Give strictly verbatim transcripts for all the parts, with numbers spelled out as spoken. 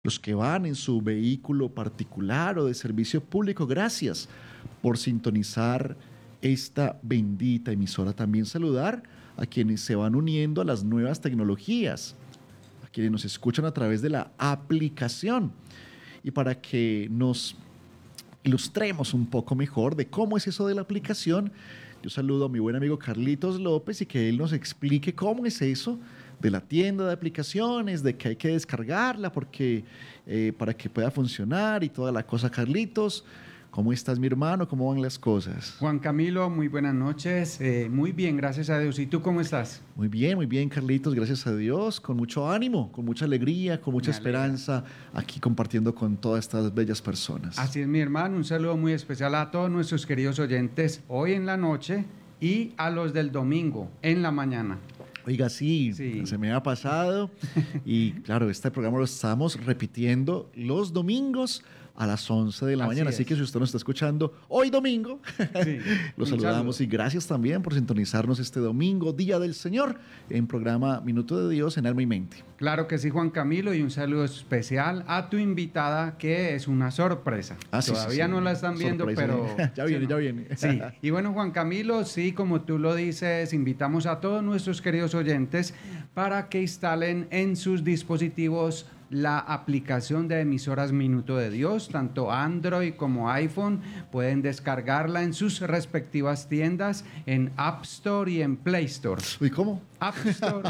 los que van en su vehículo particular o de servicio público, gracias por sintonizar esta bendita emisora. También saludar a quienes se van uniendo a las nuevas tecnologías, a quienes nos escuchan a través de la aplicación. Y para que nos ilustremos un poco mejor de cómo es eso de la aplicación, yo saludo a mi buen amigo Carlitos López y que él nos explique cómo es eso de la tienda de aplicaciones, de que hay que descargarla porque, eh, para que pueda funcionar y toda la cosa. Carlitos, ¿cómo estás, mi hermano? ¿Cómo van las cosas? Juan Camilo, muy buenas noches. Eh, muy bien, gracias a Dios. ¿Y tú cómo estás? Muy bien, muy bien, Carlitos, gracias a Dios, con mucho ánimo, con mucha alegría, con mucha Me alegra. esperanza, aquí compartiendo con todas estas bellas personas. Así es, mi hermano. Un saludo muy especial a todos nuestros queridos oyentes hoy en la noche y a los del domingo en la mañana. Oiga, sí, Sí. se me ha pasado. Y claro, este programa lo estamos repitiendo los domingos a las once de la Así mañana. Así es. que si usted nos está escuchando hoy domingo, Sí, lo un saludamos saludo. y gracias también por sintonizarnos este domingo, Día del Señor, en programa Minuto de Dios en Alma y Mente. Claro que sí, Juan Camilo, y un saludo especial a tu invitada, que es una sorpresa. Ah, sí, Todavía sí, sí. no la están viendo, Sorpresa. pero... Ya viene, ¿no? ya viene. Sí, y bueno, Juan Camilo, sí, como tú lo dices, invitamos a todos nuestros queridos oyentes para que instalen en sus dispositivos la aplicación de emisoras Minuto de Dios, tanto Android como iPhone. Pueden descargarla en sus respectivas tiendas, en App Store y en Play Store. Uy, ¿cómo? App Store.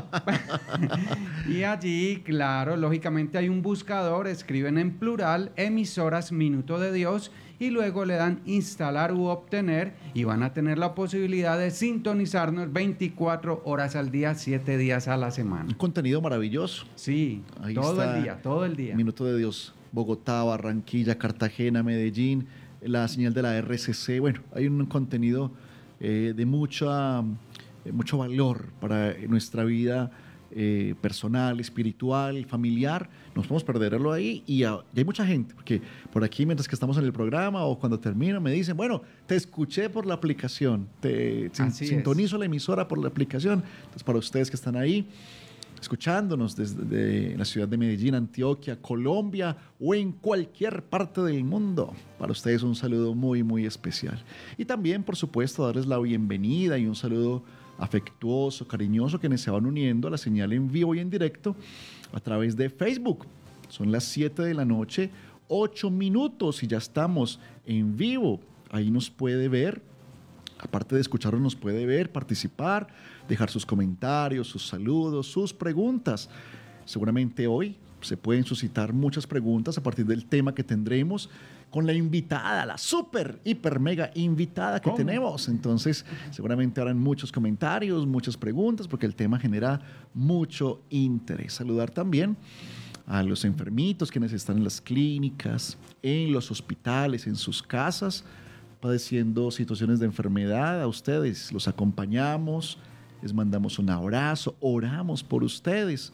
Y allí, claro, lógicamente hay un buscador, escriben en plural, emisoras Minuto de Dios, y luego le dan instalar u obtener y van a tener la posibilidad de sintonizarnos veinticuatro horas al día, siete días a la Un semana. contenido maravilloso. Sí, Ahí todo está el día, todo el día. Minuto de Dios, Bogotá, Barranquilla, Cartagena, Medellín, la señal de la R C C. Bueno, hay un contenido eh, de mucha, eh, mucho valor para nuestra vida eh, personal, espiritual, familiar. Nos podemos perderlo ahí y, a- y hay mucha gente, porque por aquí mientras que estamos en el programa o cuando termino me dicen, bueno, te escuché por la aplicación, te sin- Así es. sintonizo la emisora por la aplicación. Entonces, para ustedes que están ahí, escuchándonos desde de la ciudad de Medellín, Antioquia, Colombia o en cualquier parte del mundo. Para ustedes un saludo muy, muy especial. Y también, por supuesto, darles la bienvenida y un saludo afectuoso, cariñoso, quienes se van uniendo a la señal en vivo y en directo a través de Facebook. Son las siete de la noche, ocho minutos y ya estamos en vivo. Ahí nos puede ver. Aparte de escucharnos, nos puede ver, participar, dejar sus comentarios, sus saludos, sus preguntas. Seguramente hoy se pueden suscitar muchas preguntas a partir del tema que tendremos con la invitada, la super, hiper, mega invitada que ¿Cómo? tenemos. Entonces, seguramente habrán muchos comentarios, muchas preguntas, porque el tema genera mucho interés. Saludar también a los enfermitos quienes están en las clínicas, en los hospitales, en sus casas, padeciendo situaciones de enfermedad. A ustedes los acompañamos, les mandamos un abrazo, oramos por ustedes.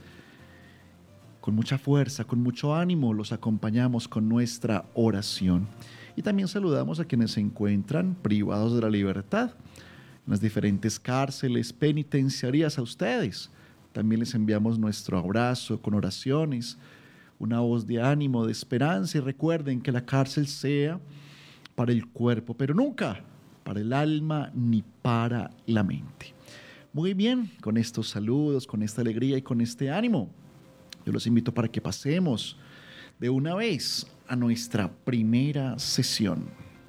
Con mucha fuerza, con mucho ánimo, los acompañamos con nuestra oración. Y también saludamos a quienes se encuentran privados de la libertad en las diferentes cárceles, penitenciarías. A ustedes también les enviamos nuestro abrazo con oraciones, una voz de ánimo, de esperanza. Y recuerden que la cárcel sea para el cuerpo, pero nunca para el alma ni para la mente. Muy bien, con estos saludos, con esta alegría y con este ánimo, yo los invito para que pasemos de una vez a nuestra primera sesión.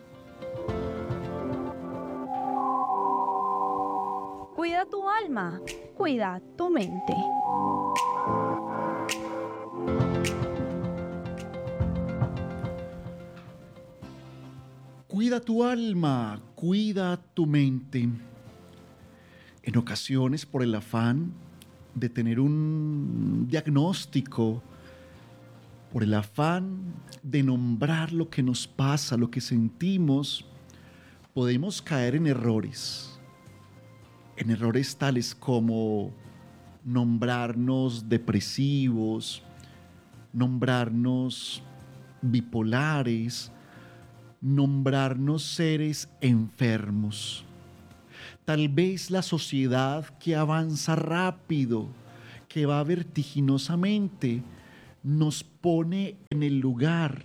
Cuida tu alma, cuida tu mente. Cuida tu alma, cuida tu mente. En ocasiones, por el afán de tener un diagnóstico, por el afán de nombrar lo que nos pasa, lo que sentimos, podemos caer en errores. En errores tales como nombrarnos depresivos, nombrarnos bipolares, nombrarnos seres enfermos. Tal vez la sociedad que avanza rápido, que va vertiginosamente, nos pone en el lugar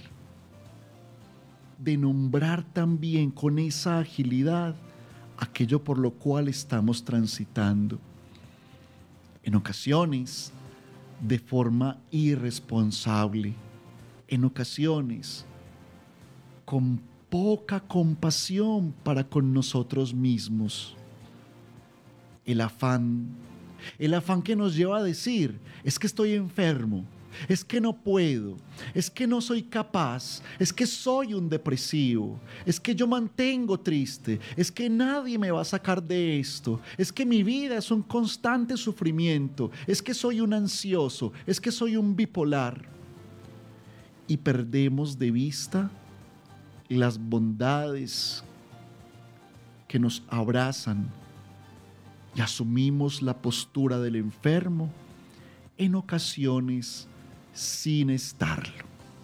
de nombrar también con esa agilidad aquello por lo cual estamos transitando. En ocasiones, de forma irresponsable, en ocasiones, con poca compasión para con nosotros mismos. El afán, el afán que nos lleva a decir, es que estoy enfermo, es que no puedo, es que no soy capaz, es que soy un depresivo, es que yo mantengo triste, es que nadie me va a sacar de esto, es que mi vida es un constante sufrimiento, es que soy un ansioso, es que soy un bipolar. Y perdemos de vista las bondades que nos abrazan y asumimos la postura del enfermo en ocasiones sin estarlo.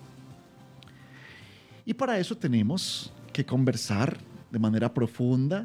Y para eso tenemos que conversar de manera profunda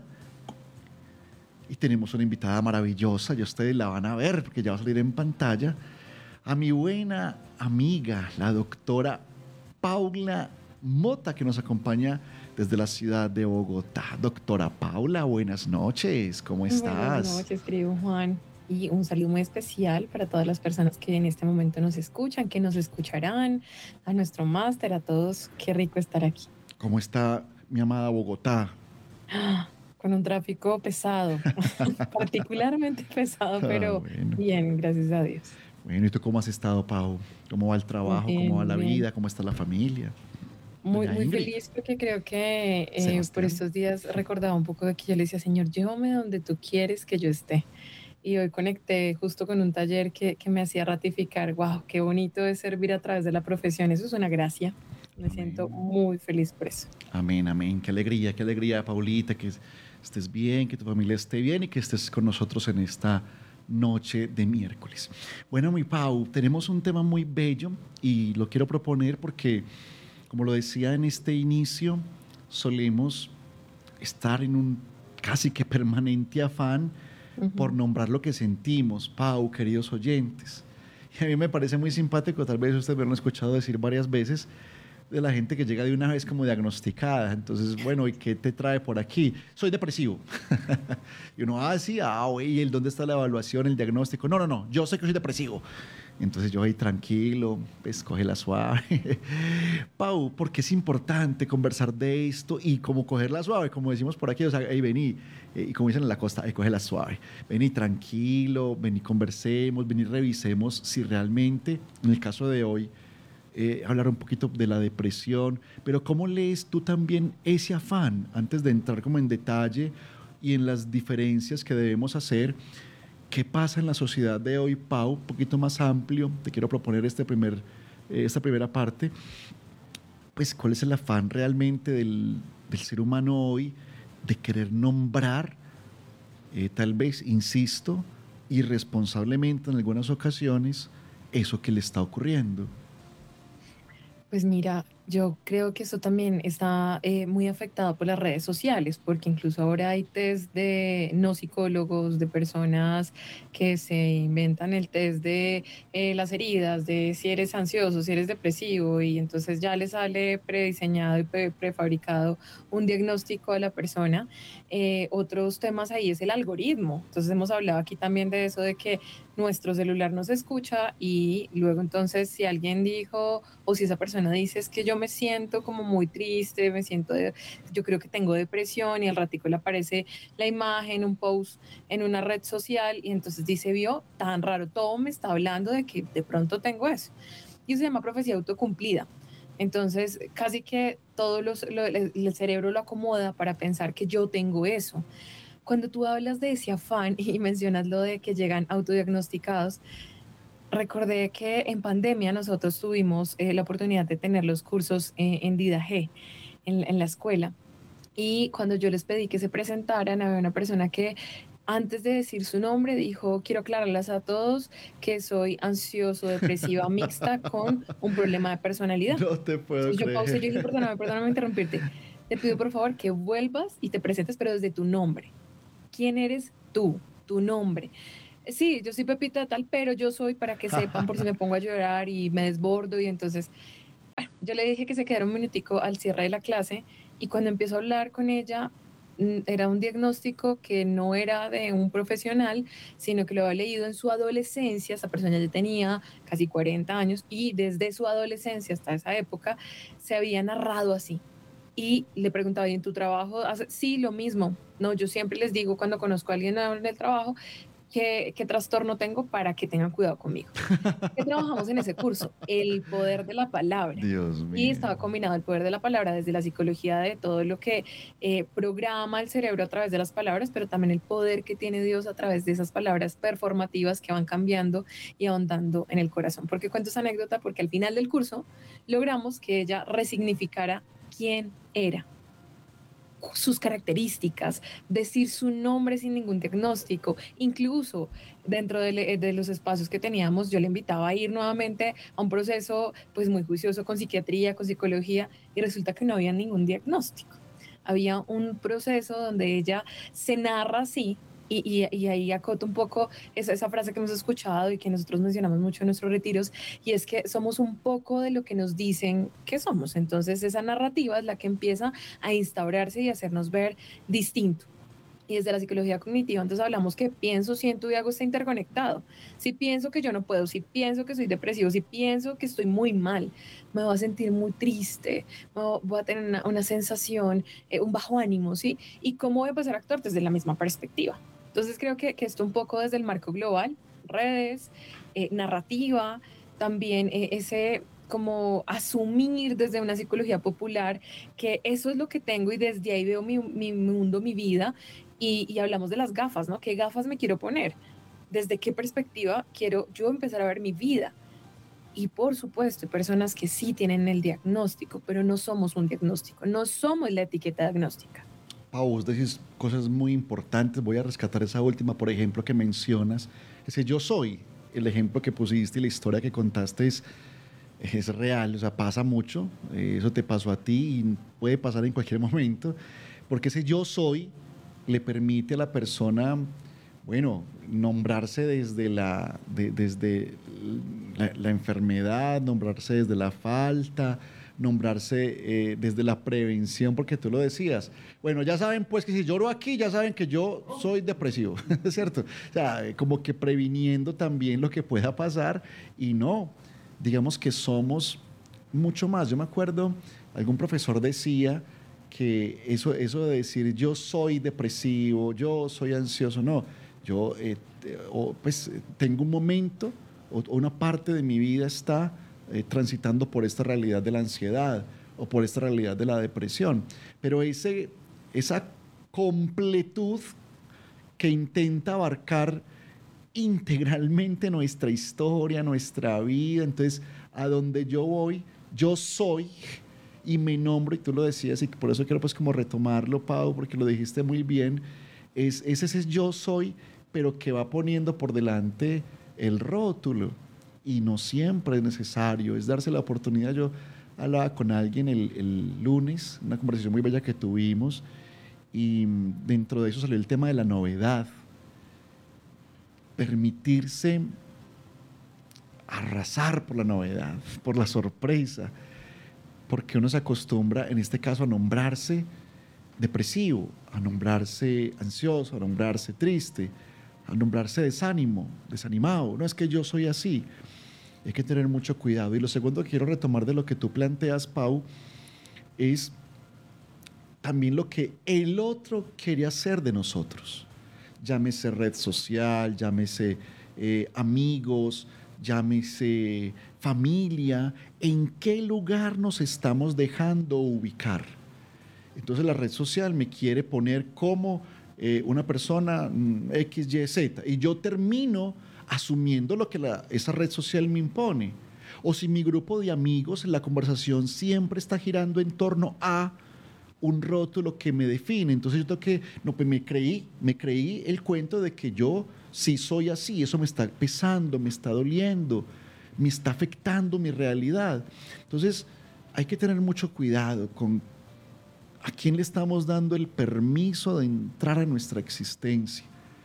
y tenemos una invitada maravillosa, ya ustedes la van a ver porque ya va a salir en pantalla, a mi buena amiga, la doctora Paula Mota, que nos acompaña desde la ciudad de Bogotá. Doctora Paula, buenas noches, ¿cómo estás? Buenas noches, querido Juan. Y un saludo muy especial para todas las personas que en este momento nos escuchan, que nos escucharán, a nuestro máster, a todos. Qué rico estar aquí. ¿Cómo está mi amada Bogotá? Con un tráfico pesado, particularmente pesado, pero Ah, bueno. bien, gracias a Dios. Bueno, ¿y tú cómo has estado, Pau? ¿Cómo va el trabajo? Bien, ¿Cómo va la bien. vida? ¿Cómo está la familia? Muy, Doña muy Ingrid. feliz porque creo que eh, Sebastián. por estos días recordaba un poco de que yo le decía, Señor, llévame donde tú quieres que yo esté. Y hoy conecté justo con un taller que, que me hacía ratificar, wow, qué bonito es servir a través de la profesión, eso es una gracia. Me Amén. siento muy feliz por eso. Amén, amén. Qué alegría, qué alegría, Paulita, que estés bien, que tu familia esté bien y que estés con nosotros en esta noche de miércoles. Bueno, mi Pau, tenemos un tema muy bello y lo quiero proponer porque, como lo decía en este inicio, solemos estar en un casi que permanente afán Ujú. por nombrar lo que sentimos, Pau, queridos oyentes. Y a mí me parece muy simpático, tal vez ustedes me lo han escuchado decir varias veces, de la gente que llega de una vez como diagnosticada. Entonces, bueno, ¿y qué te trae por aquí? Soy depresivo. Y uno, ah, sí, ah, güey, ¿y el dónde está la evaluación, el diagnóstico? No, no, no, yo sé que soy depresivo. Entonces yo ahí tranquilo, pues cógela suave. Pau, porque es importante conversar de esto y como cogerla suave, como decimos por aquí, o sea, hey, vení, eh, y como dicen en la costa, hey, cógela suave. Vení tranquilo, vení conversemos, vení revisemos si realmente, en el caso de hoy, eh, hablar un poquito de la depresión, pero ¿cómo lees tú también ese afán antes de entrar como en detalle y en las diferencias que debemos hacer? ¿Qué pasa en la sociedad de hoy, Pau? Un poquito más amplio, te quiero proponer este primer, eh, esta primera parte. Pues, ¿cuál es el afán realmente del, del ser humano hoy de querer nombrar, eh, tal vez, insisto, irresponsablemente en algunas ocasiones, eso que le está ocurriendo? Pues mira, yo creo que eso también está eh, muy afectado por las redes sociales, porque incluso ahora hay test de no psicólogos, de personas que se inventan el test de eh, las heridas, de si eres ansioso, si eres depresivo, y entonces ya le sale prediseñado y pre- prefabricado un diagnóstico a la persona. Eh, otros temas ahí es el algoritmo. Entonces hemos hablado aquí también de eso, de que nuestro celular nos escucha y luego entonces si alguien dijo o si esa persona dice es que yo me siento como muy triste, me siento, de, yo creo que tengo depresión y al ratico le aparece la imagen, un post en una red social y entonces dice, vio, tan raro, todo me está hablando de que de pronto tengo eso. Y eso se llama profecía autocumplida. Entonces, casi que todo los, lo, el cerebro lo acomoda para pensar que yo tengo eso. Cuando tú hablas de ese afán y mencionas lo de que llegan autodiagnosticados, recordé que en pandemia nosotros tuvimos eh, la oportunidad de tener los cursos eh, en Didaje, en, en la escuela. Y cuando yo les pedí que se presentaran, había una persona que antes de decir su nombre dijo, quiero aclararles a todos que soy ansioso, depresiva, mixta con un problema de personalidad. No te puedo Entonces yo pausé y yo dije, creer. perdóname, perdóname interrumpirte. Te pido por favor que vuelvas y te presentes, pero desde tu nombre. ¿Quién eres tú? Tu nombre. Sí, yo soy Pepita tal, pero yo soy para que sepan por si me pongo a llorar y me desbordo y entonces yo le dije que se quedara un minutico al cierre de la clase y cuando empiezo a hablar con ella, mm, era un diagnóstico que no era de un profesional, sino que lo había leído en su adolescencia. Esa persona ya tenía casi cuarenta años y desde su adolescencia hasta esa época se había narrado así. Y le preguntaba, ¿y en tu trabajo? hace-?" Sí, lo mismo. No, yo siempre les digo cuando conozco a alguien en el trabajo qué, qué trastorno tengo para que tengan cuidado conmigo. ¿Qué trabajamos en ese curso? El poder de la palabra. Dios Y mío. estaba combinado el poder de la palabra desde la psicología de todo lo que eh, programa el cerebro a través de las palabras, pero también el poder que tiene Dios a través de esas palabras performativas que van cambiando y ahondando en el corazón. ¿Por qué cuento esa anécdota? Porque al final del curso logramos que ella resignificara quién era, sus características, decir su nombre sin ningún diagnóstico. Incluso dentro de, le- de los espacios que teníamos, yo le invitaba a ir nuevamente a un proceso pues muy juicioso con psiquiatría, con psicología, y resulta que no había ningún diagnóstico. Había un proceso donde ella se narra así. Y, y- y ahí acoto un poco esa, esa frase que hemos escuchado y que nosotros mencionamos mucho en nuestros retiros, y es que somos un poco de lo que nos dicen que somos. Entonces esa narrativa es la que empieza a instaurarse y hacernos ver distinto. Y desde la psicología cognitiva, entonces hablamos que pienso, siento y hago está interconectado. Si pienso que yo no puedo, si pienso que soy depresivo, si pienso que estoy muy mal, me voy a sentir muy triste, me voy voy a tener una, una sensación, eh, un bajo ánimo, ¿sí? ¿Y cómo voy a pasar a actuar desde la misma perspectiva? Entonces creo que, que esto un poco desde el marco global, redes, eh, narrativa, también eh, ese como asumir desde una psicología popular que eso es lo que tengo y desde ahí veo mi, mi mundo, mi vida, y, y hablamos de las gafas, ¿no? ¿Qué gafas me quiero poner? ¿Desde qué perspectiva quiero yo empezar a ver mi vida? Y por supuesto, hay personas que sí tienen el diagnóstico, pero no somos un diagnóstico, no somos la etiqueta diagnóstica. Pau, vos decís cosas muy importantes. Voy a rescatar esa última, por ejemplo, que mencionas. Ese yo soy, el ejemplo que pusiste y la historia que contaste es, es real, o sea, pasa mucho. eh, Eso te pasó a ti y puede pasar en cualquier momento, porque ese yo soy le permite a la persona, bueno, nombrarse desde la, de- desde la, la enfermedad, nombrarse desde la falta, nombrarse eh, desde la prevención, porque tú lo decías. Bueno, ya saben pues que si lloro aquí, ya saben que yo soy depresivo, ¿es cierto? O sea, eh, como que previniendo también lo que pueda pasar y no, digamos que somos mucho más. Yo me acuerdo, algún profesor decía que eso, eso de decir yo soy depresivo, yo soy ansioso, no, yo eh, te- o, pues, eh, tengo un momento o, o una parte de mi vida está eh, transitando por esta realidad de la ansiedad o por esta realidad de la depresión, pero ese, esa completud que intenta abarcar integralmente nuestra historia, nuestra vida. Entonces, a donde yo voy, yo soy y me nombro, y tú lo decías, y por eso quiero pues como retomarlo, Pau, porque lo dijiste muy bien, es, es ese yo soy, pero que va poniendo por delante el rótulo, y no siempre es necesario, es darse la oportunidad. Yo hablaba con alguien el, el lunes, una conversación muy bella que tuvimos, y dentro de eso salió el tema de la novedad, permitirse arrasar por la novedad, por la sorpresa, porque uno se acostumbra, en este caso, a nombrarse depresivo, a nombrarse ansioso, a nombrarse triste, a nombrarse desánimo, desanimado. No es que yo soy así. Hay que tener mucho cuidado. Y lo segundo que quiero retomar de lo que tú planteas, Pau, es también lo que el otro quiere hacer de nosotros. Llámese red social, llámese eh, amigos, llámese familia, en qué lugar nos estamos dejando ubicar. Entonces la red social me quiere poner como eh, una persona mm, X, Y, Z, y yo termino asumiendo lo que la- esa red social me impone. O si mi grupo de amigos, la conversación siempre está girando en torno a un rótulo que me define. Entonces yo tengo que, no, pues me creí, me creí el cuento de que yo sí soy así, eso me está pesando, me está doliendo, me está afectando mi realidad. Entonces hay que tener mucho cuidado con a quién le estamos dando el permiso de entrar a nuestra existencia.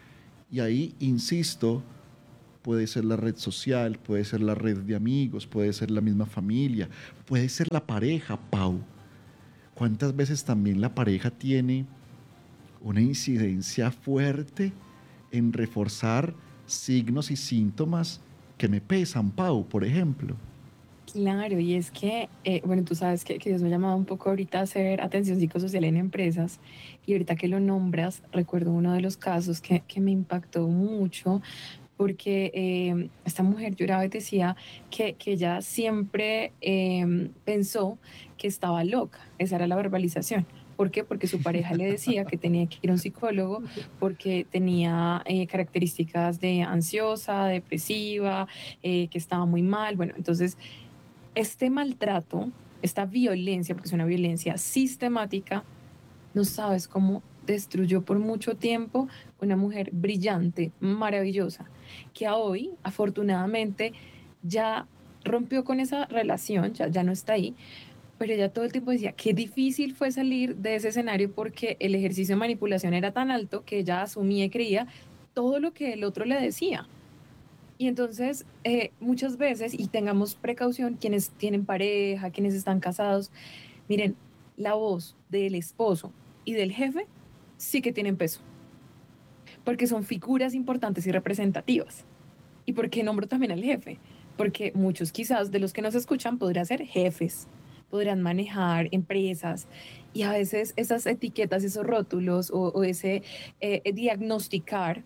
Y ahí, insisto, puede ser la red social, puede ser la red de amigos, puede ser la misma familia, puede ser la pareja, Pau. ¿Cuántas veces también la pareja tiene una incidencia fuerte en reforzar signos y síntomas que me pesan, Pau, por ejemplo? Claro, y es que, eh, bueno, tú sabes que, que Dios me ha llamado un poco ahorita a hacer atención psicosocial en empresas y ahorita que lo nombras, recuerdo uno de los casos que, que me impactó mucho porque eh, esta mujer lloraba y decía que, que ella siempre eh, pensó que estaba loca, esa era la verbalización. ¿Por qué? Porque su pareja le decía que tenía que ir a un psicólogo porque tenía eh, características de ansiosa, depresiva, eh, que estaba muy mal. Bueno, entonces este maltrato, esta violencia, porque es una violencia sistemática, no sabes cómo destruyó por mucho tiempo una mujer brillante, maravillosa, que a hoy, afortunadamente, ya rompió con esa relación, ya, ya no está ahí, pero ella todo el tiempo decía qué difícil fue salir de ese escenario porque el ejercicio de manipulación era tan alto que ella asumía y creía todo lo que el otro le decía. Y entonces, eh, muchas veces, y tengamos precaución, quienes tienen pareja, quienes están casados, miren, la voz del esposo y del jefe sí que tienen peso, porque son figuras importantes y representativas. ¿Y por qué nombro también al jefe? Porque muchos quizás de los que nos escuchan podrían ser jefes, podrán manejar empresas y a veces esas etiquetas, esos rótulos o, o ese eh, diagnosticar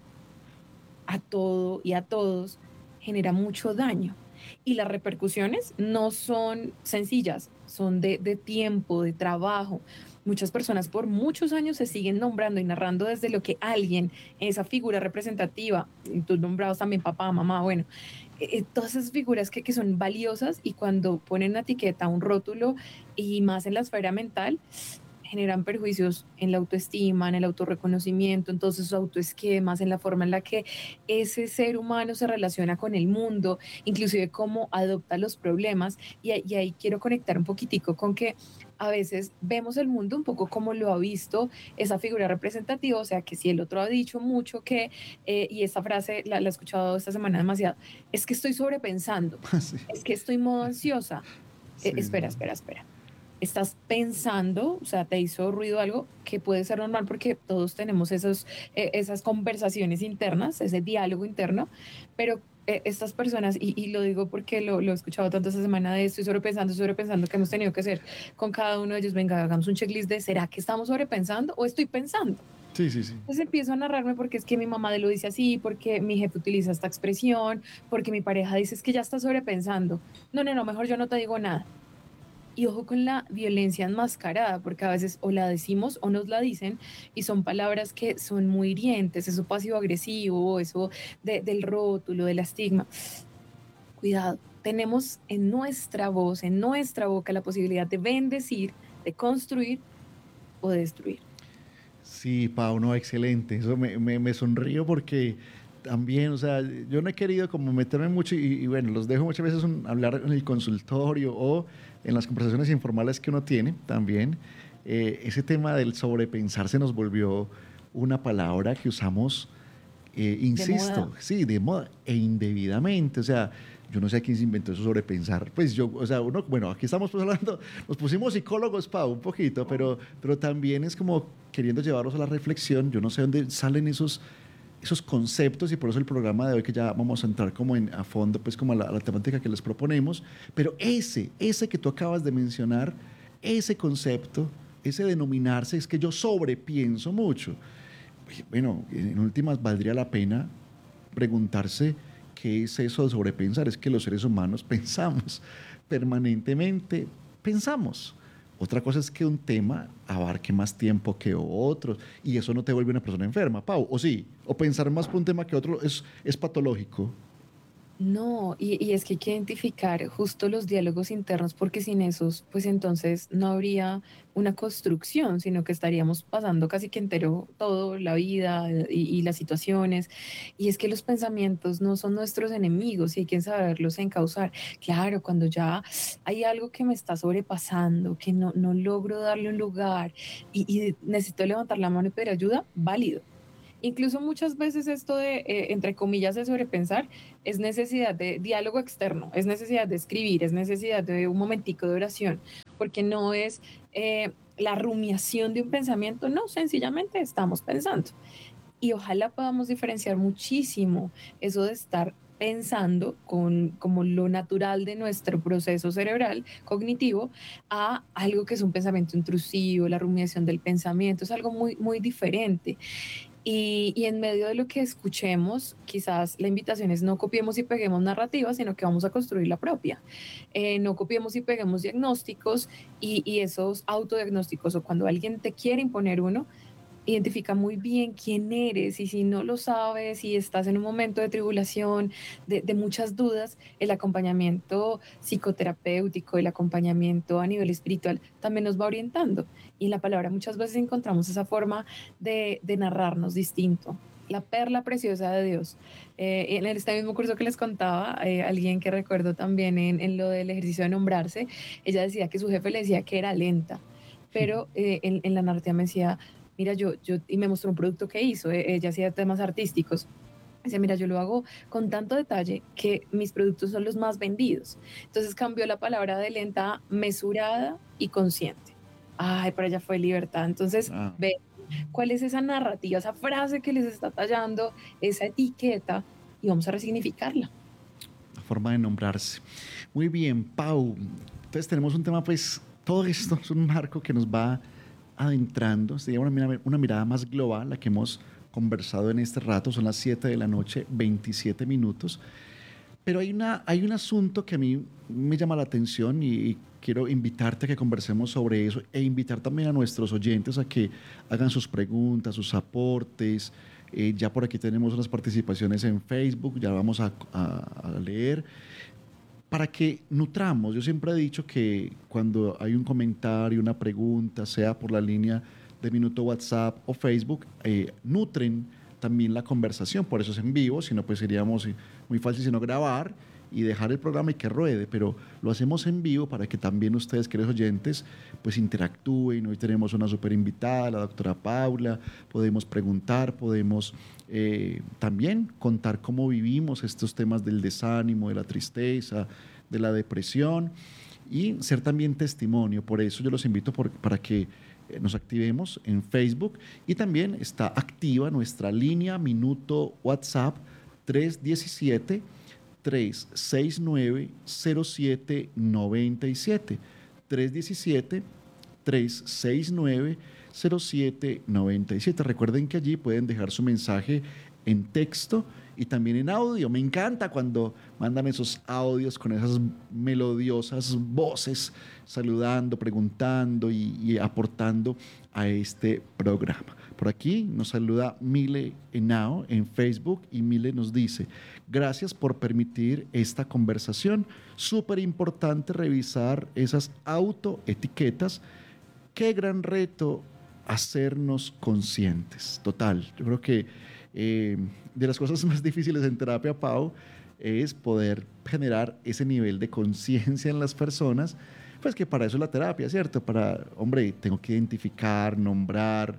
a todo y a todos genera mucho daño. Y las repercusiones no son sencillas, son de, de tiempo, de trabajo. Muchas personas por muchos años se siguen nombrando y narrando desde lo que alguien, esa figura representativa, y tú nombrados también papá, mamá, bueno, eh, eh, todas esas figuras que, que son valiosas y cuando ponen una etiqueta, un rótulo y más en la esfera mental, generan perjuicios en la autoestima, en el autorreconocimiento, en todos esos autoesquemas, en la forma en la que ese ser humano se relaciona con el mundo, inclusive cómo adopta los problemas. Y, ahí- y ahí quiero conectar un poquitico con que a veces vemos el mundo un poco como lo ha visto esa figura representativa, o sea, que si el otro ha dicho mucho que, eh, y esta frase la, la he escuchado esta semana demasiado, es que estoy sobrepensando, Sí, es que estoy modo ansiosa. Eh, sí, espera, sí. espera, espera, estás pensando, o sea, te hizo ruido algo que puede ser normal porque todos tenemos esos, eh, esas conversaciones internas, ese diálogo interno, pero eh, estas personas, y, y lo digo porque lo, lo he escuchado tanto esta semana de estoy sobrepensando, sobrepensando, que hemos tenido que hacer con cada uno de ellos, venga, hagamos un checklist de ¿será que estamos sobrepensando o estoy pensando? Sí, sí, sí. Entonces empiezo a narrarme porque es que mi mamá lo dice así, porque mi jefe utiliza esta expresión, porque mi pareja dice es que ya está sobrepensando. No, no, no, mejor yo no te digo nada. Y ojo con la violencia enmascarada, porque a veces o la decimos o nos la dicen y son palabras que son muy hirientes, eso pasivo-agresivo, eso de- del rótulo, del estigma. Cuidado, tenemos en nuestra voz, en nuestra boca la posibilidad de bendecir, de construir o de destruir. Sí, Pau, no, excelente. Eso me, me, me sonrío porque también, o sea, yo no he querido como meterme mucho y, y bueno, los dejo muchas veces un- hablar en el consultorio o en las conversaciones informales que uno tiene también. Eh, ese tema del sobrepensar se nos volvió una palabra que usamos, eh, De moda. insisto, sí, de moda e indebidamente. O sea, yo no sé quién se inventó eso sobrepensar. Pues yo, o sea, uno, bueno, aquí estamos pues hablando, nos pusimos psicólogos, Pau, un poquito, pero, pero también es como queriendo llevarlos a la reflexión. Yo no sé dónde salen esos, esos conceptos y por eso el programa de hoy que ya vamos a entrar como en, a fondo, pues como a la, a la temática que les proponemos. Pero ese, ese que tú acabas de mencionar, ese concepto, ese denominarse, es que yo sobrepienso mucho. Bueno, en últimas valdría la pena preguntarse qué es eso de sobrepensar. Es que los seres humanos pensamos permanentemente, pensamos. Otra cosa es que un tema abarque más tiempo que otros y eso no te vuelve una persona enferma, Pau, o sí, o pensar más por un tema que otro es, es patológico. No, y, y es que hay que identificar justo los diálogos internos, porque sin esos, pues entonces no habría una construcción, sino que estaríamos pasando casi que entero todo, la vida eh, y, y las situaciones. Y es que los pensamientos no son nuestros enemigos y hay que saberlos encauzar. Claro, cuando ya hay algo que me está sobrepasando, que no, no logro darle un lugar y, y necesito levantar la mano y pedir ayuda, válido. Incluso muchas veces esto de, eh, entre comillas, de sobrepensar, es necesidad de diálogo externo, es necesidad de escribir, es necesidad de un momentico de oración, porque no es eh, la rumiación de un pensamiento, no, sencillamente estamos pensando. Y ojalá podamos diferenciar muchísimo eso de estar pensando con como lo natural de nuestro proceso cerebral cognitivo a algo que es un pensamiento intrusivo, la rumiación del pensamiento, es algo muy, muy diferente. Y, y en medio de lo que escuchemos, quizás la invitación es no copiemos y peguemos narrativas, sino que vamos a construir la propia. Eh, no copiemos y peguemos diagnósticos y, y esos autodiagnósticos o cuando alguien te quiere imponer uno, identifica muy bien quién eres y si no lo sabes y estás en un momento de tribulación, de, de muchas dudas, el acompañamiento psicoterapéutico, el acompañamiento a nivel espiritual también nos va orientando. Y en la palabra muchas veces encontramos esa forma de, de narrarnos distinto. La perla preciosa de Dios. Eh, en este mismo curso que les contaba, eh, alguien que recuerdo también en, en lo del ejercicio de nombrarse, ella decía que su jefe le decía que era lenta, pero eh, en, en la narrativa me decía, mira, yo, yo, y me mostró un producto que hizo, eh, ella hacía temas artísticos. Decía, mira, yo lo hago con tanto detalle que mis productos son los más vendidos. Entonces cambió la palabra de lenta a mesurada y consciente. Ay, para allá fue libertad. Entonces, Ah. ve cuál es esa narrativa, esa frase que les está tallando, esa etiqueta, y vamos a resignificarla. La forma de nombrarse. Muy bien, Pau. Entonces tenemos un tema, pues, todo esto es un marco que nos va adentrando, sería una, mira- una mirada más global, la que hemos conversado en este rato, son las siete de la noche, veintisiete minutos, pero hay, una, hay un asunto que a mí me llama la atención y, y quiero invitarte a que conversemos sobre eso e invitar también a nuestros oyentes a que hagan sus preguntas, sus aportes. Eh, ya por aquí tenemos unas participaciones en Facebook, ya vamos a, a- a leer para que nutramos. Yo siempre he dicho que cuando hay un comentario, una pregunta, sea por la línea de Minuto WhatsApp o Facebook, eh, nutren también la conversación. Por eso es en vivo, si no, pues seríamos eh, muy fácil sino grabar y dejar el programa y que ruede, pero lo hacemos en vivo para que también ustedes, queridos oyentes, pues interactúen. Hoy tenemos una súper invitada, la doctora Paula, podemos preguntar, podemos eh, también contar cómo vivimos estos temas del desánimo, de la tristeza, de la depresión y ser también testimonio. Por eso yo los invito por, para que eh, nos activemos en Facebook y también está activa nuestra línea Minuto WhatsApp tres uno siete, tres seis nueve, cero siete nueve siete. tres uno siete, tres seis nueve, cero siete nueve siete. Recuerden que allí pueden dejar su mensaje en texto y también en audio. Me encanta cuando mandan esos audios con esas melodiosas voces, saludando, preguntando y, y aportando a este programa. Por aquí nos saluda Mile Henao en Facebook y Mile nos dice: gracias por permitir esta conversación. Súper importante revisar esas autoetiquetas. Qué gran reto hacernos conscientes. Total, yo creo que eh, de las cosas más difíciles en terapia, Pau, es poder generar ese nivel de conciencia en las personas, pues que para eso es la terapia, ¿cierto? Para, hombre, tengo que identificar, nombrar,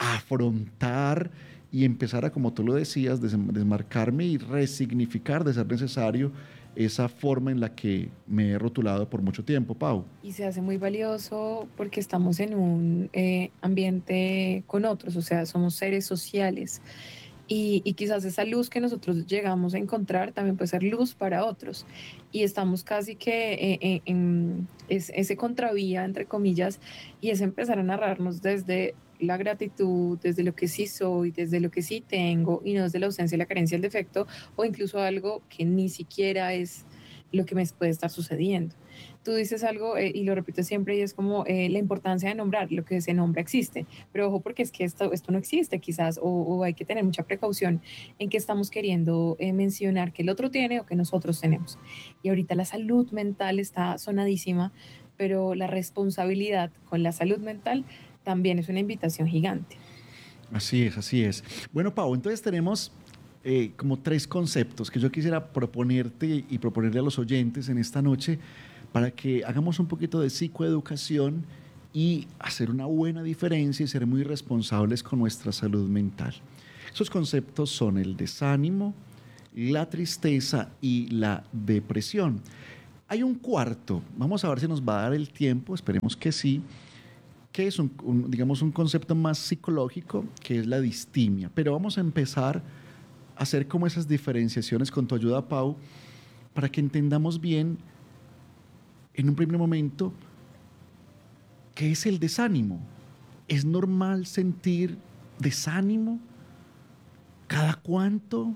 afrontar y empezar a, como tú lo decías, desmarcarme y resignificar, de ser necesario, esa forma en la que me he rotulado por mucho tiempo, Pau. Y se hace muy valioso porque estamos en un eh, ambiente con otros, o sea, somos seres sociales. Y, y quizás esa luz que nosotros llegamos a encontrar también puede ser luz para otros. Y estamos casi que eh, eh, en es- ese contravía, entre comillas, y es empezar a narrarnos desde la gratitud, desde lo que sí soy, desde lo que sí tengo, y no desde la ausencia, la carencia, el defecto, o incluso algo que ni siquiera es lo que me puede estar sucediendo. Tú dices algo eh, y lo repito siempre y es como eh, la importancia de nombrar, lo que se nombra existe, pero ojo porque es que esto, esto no existe quizás o, o hay que tener mucha precaución en que estamos queriendo eh, mencionar que el otro tiene o que nosotros tenemos. Y ahorita la salud mental está sonadísima, pero la responsabilidad con la salud mental también es una invitación gigante. Así es, así es. Bueno, Pau, entonces tenemos eh, como tres conceptos que yo quisiera proponerte y proponerle a los oyentes en esta noche para que hagamos un poquito de psicoeducación y hacer una buena diferencia y ser muy responsables con nuestra salud mental. Esos conceptos son el desánimo, la tristeza y la depresión. Hay un cuarto, vamos a ver si nos va a dar el tiempo, esperemos que sí, que es un, un, digamos, un concepto más psicológico, que es la distimia. Pero vamos a empezar a hacer como esas diferenciaciones con tu ayuda, Pau, para que entendamos bien en un primer momento qué es el desánimo. ¿Es normal sentir desánimo? ¿Cada cuánto?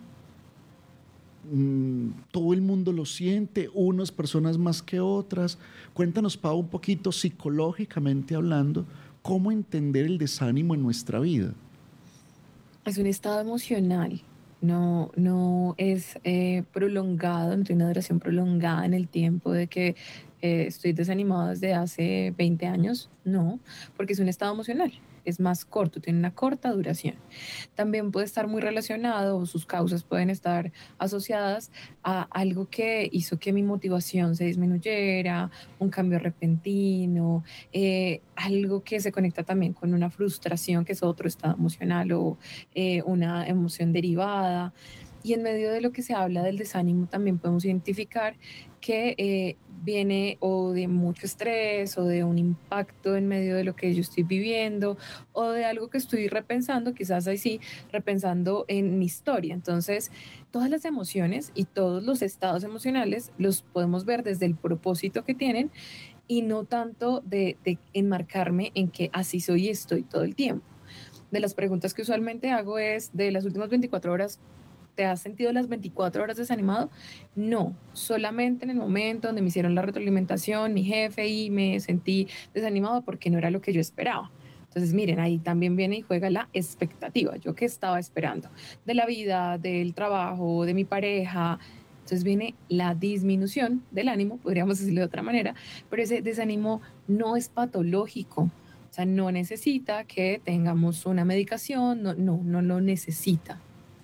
Todo el mundo lo siente, unas personas más que otras. Cuéntanos, Pau, un poquito psicológicamente hablando, cómo entender el desánimo en nuestra vida. Es un estado emocional, no, no es eh, prolongado, no tiene una duración prolongada en el tiempo de que eh, estoy desanimado desde hace veinte años, no, porque es un estado emocional. Es más corto, tiene una corta duración. También puede estar muy relacionado, o sus causas pueden estar asociadas a algo que hizo que mi motivación se disminuyera, un cambio repentino, eh, algo que se conecta también con una frustración, que es otro estado emocional, o eh, una emoción derivada. Y en medio de lo que se habla del desánimo, también podemos identificar que eh, viene o de mucho estrés o de un impacto en medio de lo que yo estoy viviendo o de algo que estoy repensando, quizás ahí sí, repensando en mi historia. Entonces, todas las emociones y todos los estados emocionales los podemos ver desde el propósito que tienen y no tanto de, de enmarcarme en que así soy y estoy todo el tiempo. De las preguntas que usualmente hago es, de las últimas veinticuatro horas, ¿te has sentido las veinticuatro horas desanimado? No, solamente en el momento donde me hicieron la retroalimentación, mi jefe, y me sentí desanimado porque no era lo que yo esperaba. Entonces, miren, ahí también viene y juega la expectativa. Yo qué estaba esperando de la vida, del trabajo, de mi pareja. Entonces viene la disminución del ánimo, podríamos decirlo de otra manera, pero ese desánimo no es patológico. O sea, no necesita que tengamos una medicación, no, no, no lo necesita.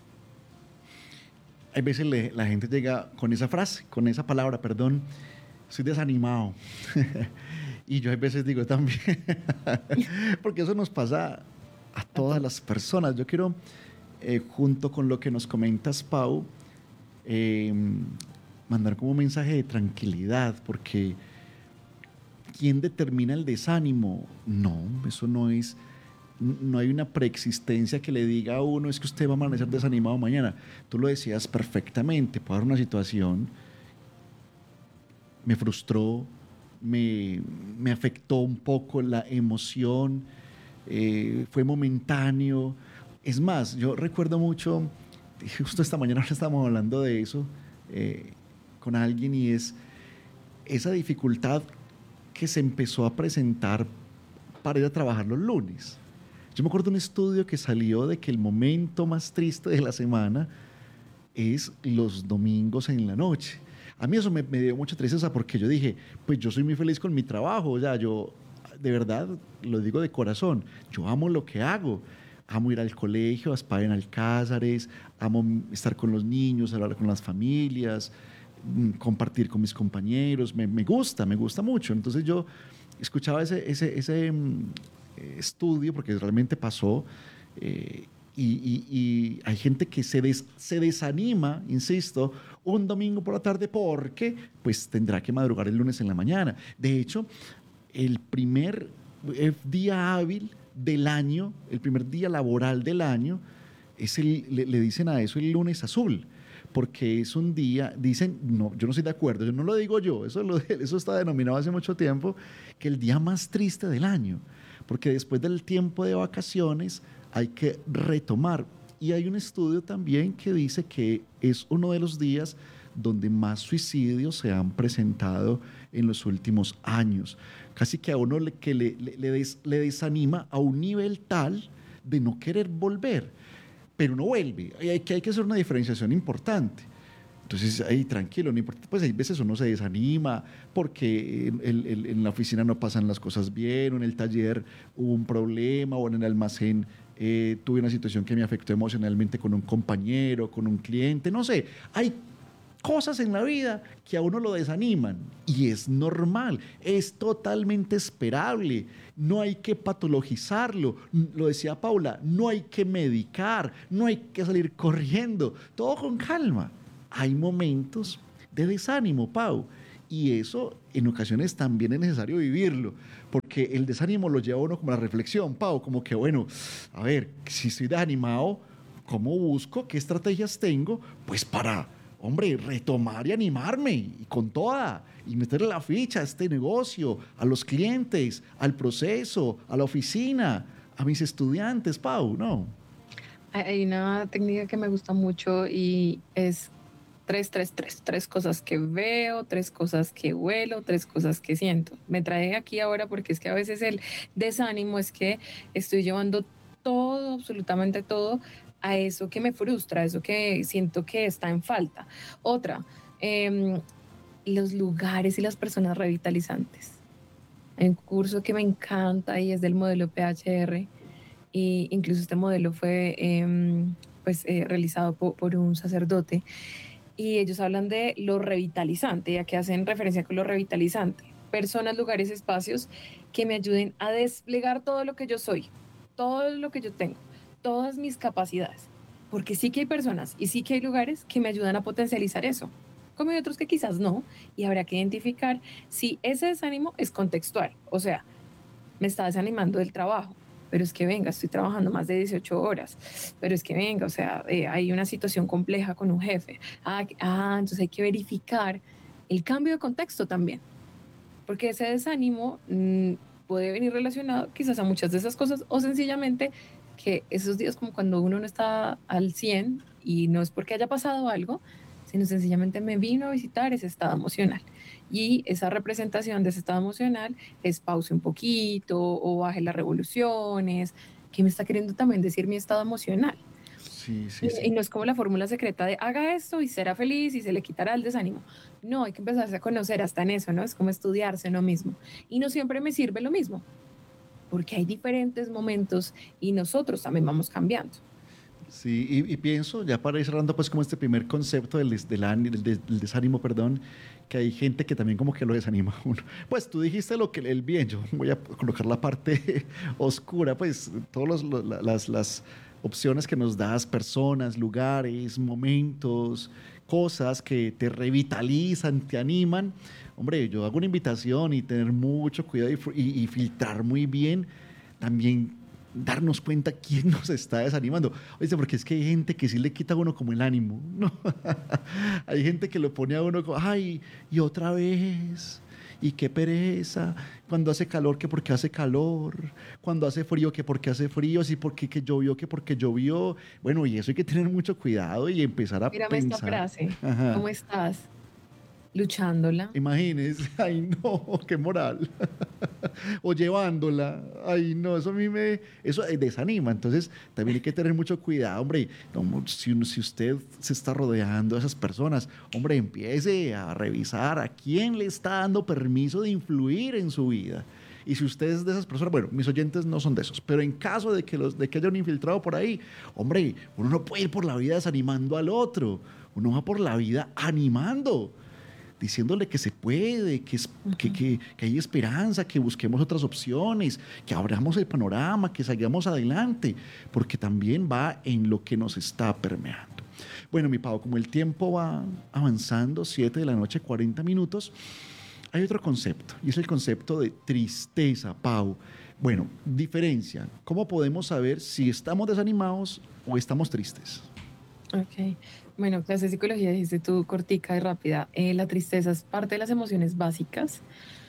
Hay veces le, la gente llega con esa frase, con esa palabra, perdón, estoy desanimado. Y yo a veces digo también, porque eso nos pasa a todas las personas. Yo quiero, eh, junto con lo que nos comentas, Pau, eh, mandar como un mensaje de tranquilidad, porque ¿quién determina el desánimo? No, eso no es... No hay una preexistencia que le diga a uno es que usted va a amanecer desanimado mañana. Tú lo decías perfectamente. Puede haber una situación, me frustró, me, me afectó un poco la emoción, eh, fue momentáneo. Es más, yo recuerdo mucho, justo esta mañana estábamos hablando de eso eh, con alguien, y es esa dificultad que se empezó a presentar para ir a trabajar los lunes. Yo me acuerdo de un estudio que salió de que el momento más triste de la semana es los domingos en la noche. A mí eso me, me dio mucha tristeza porque yo dije, pues yo soy muy feliz con mi trabajo, o sea, yo de verdad lo digo de corazón, yo amo lo que hago, amo ir al colegio, a Spa en Alcázares, amo estar con los niños, hablar con las familias, compartir con mis compañeros, me, me gusta, me gusta mucho. Entonces yo escuchaba ese... ese, ese estudio, porque realmente pasó, eh, y, y, y hay gente que se, des, se desanima, insisto, un domingo por la tarde porque pues tendrá que madrugar el lunes en la mañana. De hecho, el primer día hábil del año, el primer día laboral del año, es el, le, le dicen a eso el lunes azul, porque es un día, dicen, no, yo no estoy de acuerdo, yo no lo digo yo, eso, lo, eso está denominado hace mucho tiempo, que el día más triste del año, porque después del tiempo de vacaciones hay que retomar. Y hay un estudio también que dice que es uno de los días donde más suicidios se han presentado en los últimos años. Casi que a uno le, que le, le, le, des, le desanima a un nivel tal de no querer volver, pero uno vuelve. Hay que, hay que hacer una diferenciación importante. Entonces, ahí tranquilo, no importa, pues hay veces uno se desanima porque en, en, en la oficina no pasan las cosas bien, o en el taller hubo un problema, o en el almacén eh, tuve una situación que me afectó emocionalmente con un compañero, con un cliente, no sé. Hay cosas en la vida que a uno lo desaniman y es normal, es totalmente esperable, no hay que patologizarlo, lo decía Paula, no hay que medicar, no hay que salir corriendo, todo con calma. Hay momentos de desánimo, Pau, y eso en ocasiones también es necesario vivirlo, porque el desánimo lo lleva a uno como a la reflexión, Pau, como que bueno, a ver, si estoy desanimado, ¿cómo busco? ¿Qué estrategias tengo? Pues para, hombre, retomar y animarme y con toda, y meterle la ficha a este negocio, a los clientes, al proceso, a la oficina, a mis estudiantes, Pau, ¿no? Hay hay una técnica que me gusta mucho y es tres, tres, tres, tres cosas que veo, tres cosas que huelo, tres cosas que siento. Me trae aquí ahora porque es que a veces el desánimo es que estoy llevando todo, absolutamente todo, a eso que me frustra, a eso que siento que está en falta. Otra, em, los lugares y las personas revitalizantes. Hay un curso que me encanta y es del modelo P H R, y incluso este modelo fue em, pues, eh, realizado po- por un sacerdote, y ellos hablan de lo revitalizante, ya que hacen referencia con lo revitalizante. Personas, lugares, espacios que me ayuden a desplegar todo lo que yo soy, todo lo que yo tengo, todas mis capacidades. Porque sí que hay personas y sí que hay lugares que me ayudan a potencializar eso, como hay otros que quizás no, y habrá que identificar si ese desánimo es contextual. O sea, me está desanimando del trabajo, pero es que venga, estoy trabajando más de dieciocho horas, pero es que venga, o sea, eh, hay una situación compleja con un jefe. Ah, que- ah, entonces hay que verificar el cambio de contexto también, porque ese desánimo mm, puede venir relacionado quizás a muchas de esas cosas o sencillamente que esos días como cuando uno no está al cien y no es porque haya pasado algo, sino sencillamente me vino a visitar ese estado emocional. Y esa representación de ese estado emocional es pause un poquito o baje las revoluciones, que me está queriendo también decir mi estado emocional. Sí, Y, sí, y sí. no es como la fórmula secreta de haga esto y será feliz y se le quitará el desánimo. No, hay que empezarse a conocer hasta en eso, ¿no? Es como estudiarse uno mismo. Y no siempre me sirve lo mismo, porque hay diferentes momentos y nosotros también vamos cambiando. Sí, y, y pienso, ya para ir cerrando, pues como este primer concepto del, des- del, ani- del des- del desánimo, perdón, que hay gente que también como que lo desanima a uno. Pues tú dijiste lo que el bien, yo voy a colocar la parte oscura, pues todas las, las opciones que nos das, personas, lugares, momentos, cosas que te revitalizan, te animan. Hombre, yo hago una invitación y tener mucho cuidado y, fr- y- y filtrar muy bien también darnos cuenta quién nos está desanimando. Oye, porque es que hay gente que sí le quita a uno como el ánimo, ¿no? Hay gente que lo pone a uno como, ay, y otra vez, y qué pereza, cuando hace calor que porque hace calor, cuando hace frío que porque hace frío, así porque que llovió que porque llovió. Bueno, y eso hay que tener mucho cuidado y empezar a Mírame esta pensar. frase. Ajá. ¿Cómo estás? Luchándola. Imagínese, ay no, qué moral. O llevándola. Ay, no, eso a mí me, eso eh, desanima. Entonces, también hay que tener mucho cuidado, hombre. No, si, uno- si usted se está rodeando de esas personas, hombre, empiece a revisar a quién le está dando permiso de influir en su vida. Y si usted es de esas personas, bueno, mis oyentes no son de esos, pero en caso de que, los, de que haya un infiltrado por ahí, hombre, uno no puede ir por la vida desanimando al otro. Uno va por la vida animando, diciéndole que se puede, que, es, que, que, que hay esperanza, que busquemos otras opciones, que abramos el panorama, que salgamos adelante, porque también va en lo que nos está permeando. Bueno, mi Pau, como el tiempo va avanzando, siete de la noche, cuarenta minutos, hay otro concepto, y es el concepto de tristeza, Pau. Bueno, diferencia, ¿cómo podemos saber si estamos desanimados o estamos tristes? Ok. Bueno, clase de psicología dijiste tú, cortica y rápida. Eh, la tristeza es parte de las emociones básicas.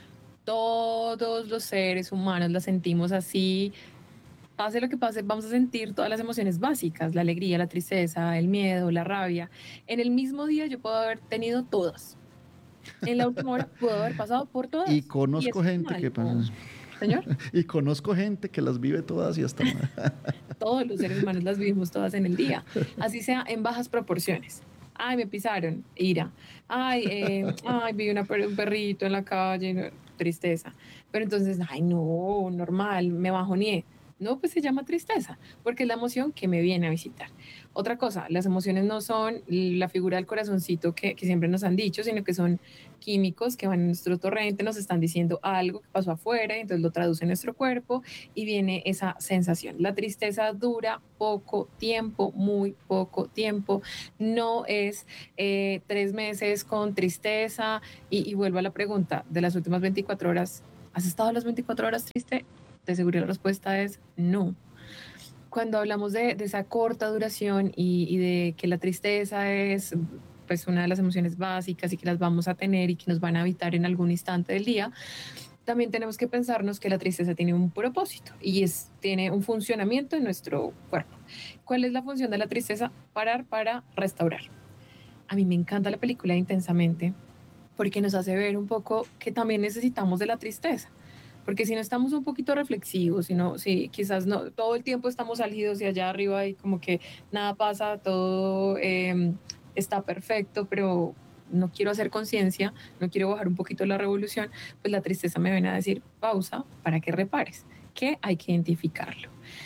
Todos los seres humanos la sentimos así. Pase lo que pase, vamos a sentir todas las emociones básicas, la alegría, la tristeza, el miedo, la rabia. En el mismo día yo puedo haber tenido todas. En la última hora puedo haber pasado por Y todas. Y conozco eso es gente normal, que pasa. ¿no? Señor, Y conozco gente que las vive todas y hasta más. todos los seres humanos las vivimos todas en el día, así sea en bajas proporciones. Ay, me pisaron, ira. Ay, eh, ay, vi una per- un perrito en la calle, no, tristeza. Pero entonces, ay, no, normal, me bajoneé. No, pues se llama tristeza, porque es la emoción que me viene a visitar. Otra cosa, las emociones no son la figura del corazoncito que, que siempre nos han dicho, sino que son químicos que van en nuestro torrente, nos están diciendo algo que pasó afuera, entonces lo traduce en nuestro cuerpo y viene esa sensación. La tristeza dura poco tiempo, muy poco tiempo. No es eh, tres meses con tristeza y, y vuelvo a la pregunta de las últimas veinticuatro horas. ¿Has estado las veinticuatro horas triste? De seguro la respuesta es no. Cuando hablamos de, de esa corta duración y, y de que la tristeza es pues una de las emociones básicas y que las vamos a tener y que nos van a habitar en algún instante del día, también tenemos que pensarnos que la tristeza tiene un propósito y es, tiene un funcionamiento en nuestro cuerpo. ¿Cuál es la función de la tristeza? Parar para restaurar. A mí me encanta la película Intensamente porque nos hace ver un poco que también necesitamos de la tristeza. Porque si no estamos un poquito reflexivos, si, no, si quizás no, todo el tiempo estamos salidos y allá arriba y como que nada pasa, todo eh, está perfecto, pero no quiero hacer conciencia, no quiero bajar un poquito la revolución, pues la tristeza me viene a decir pausa para que repares, que hay que identificarlo.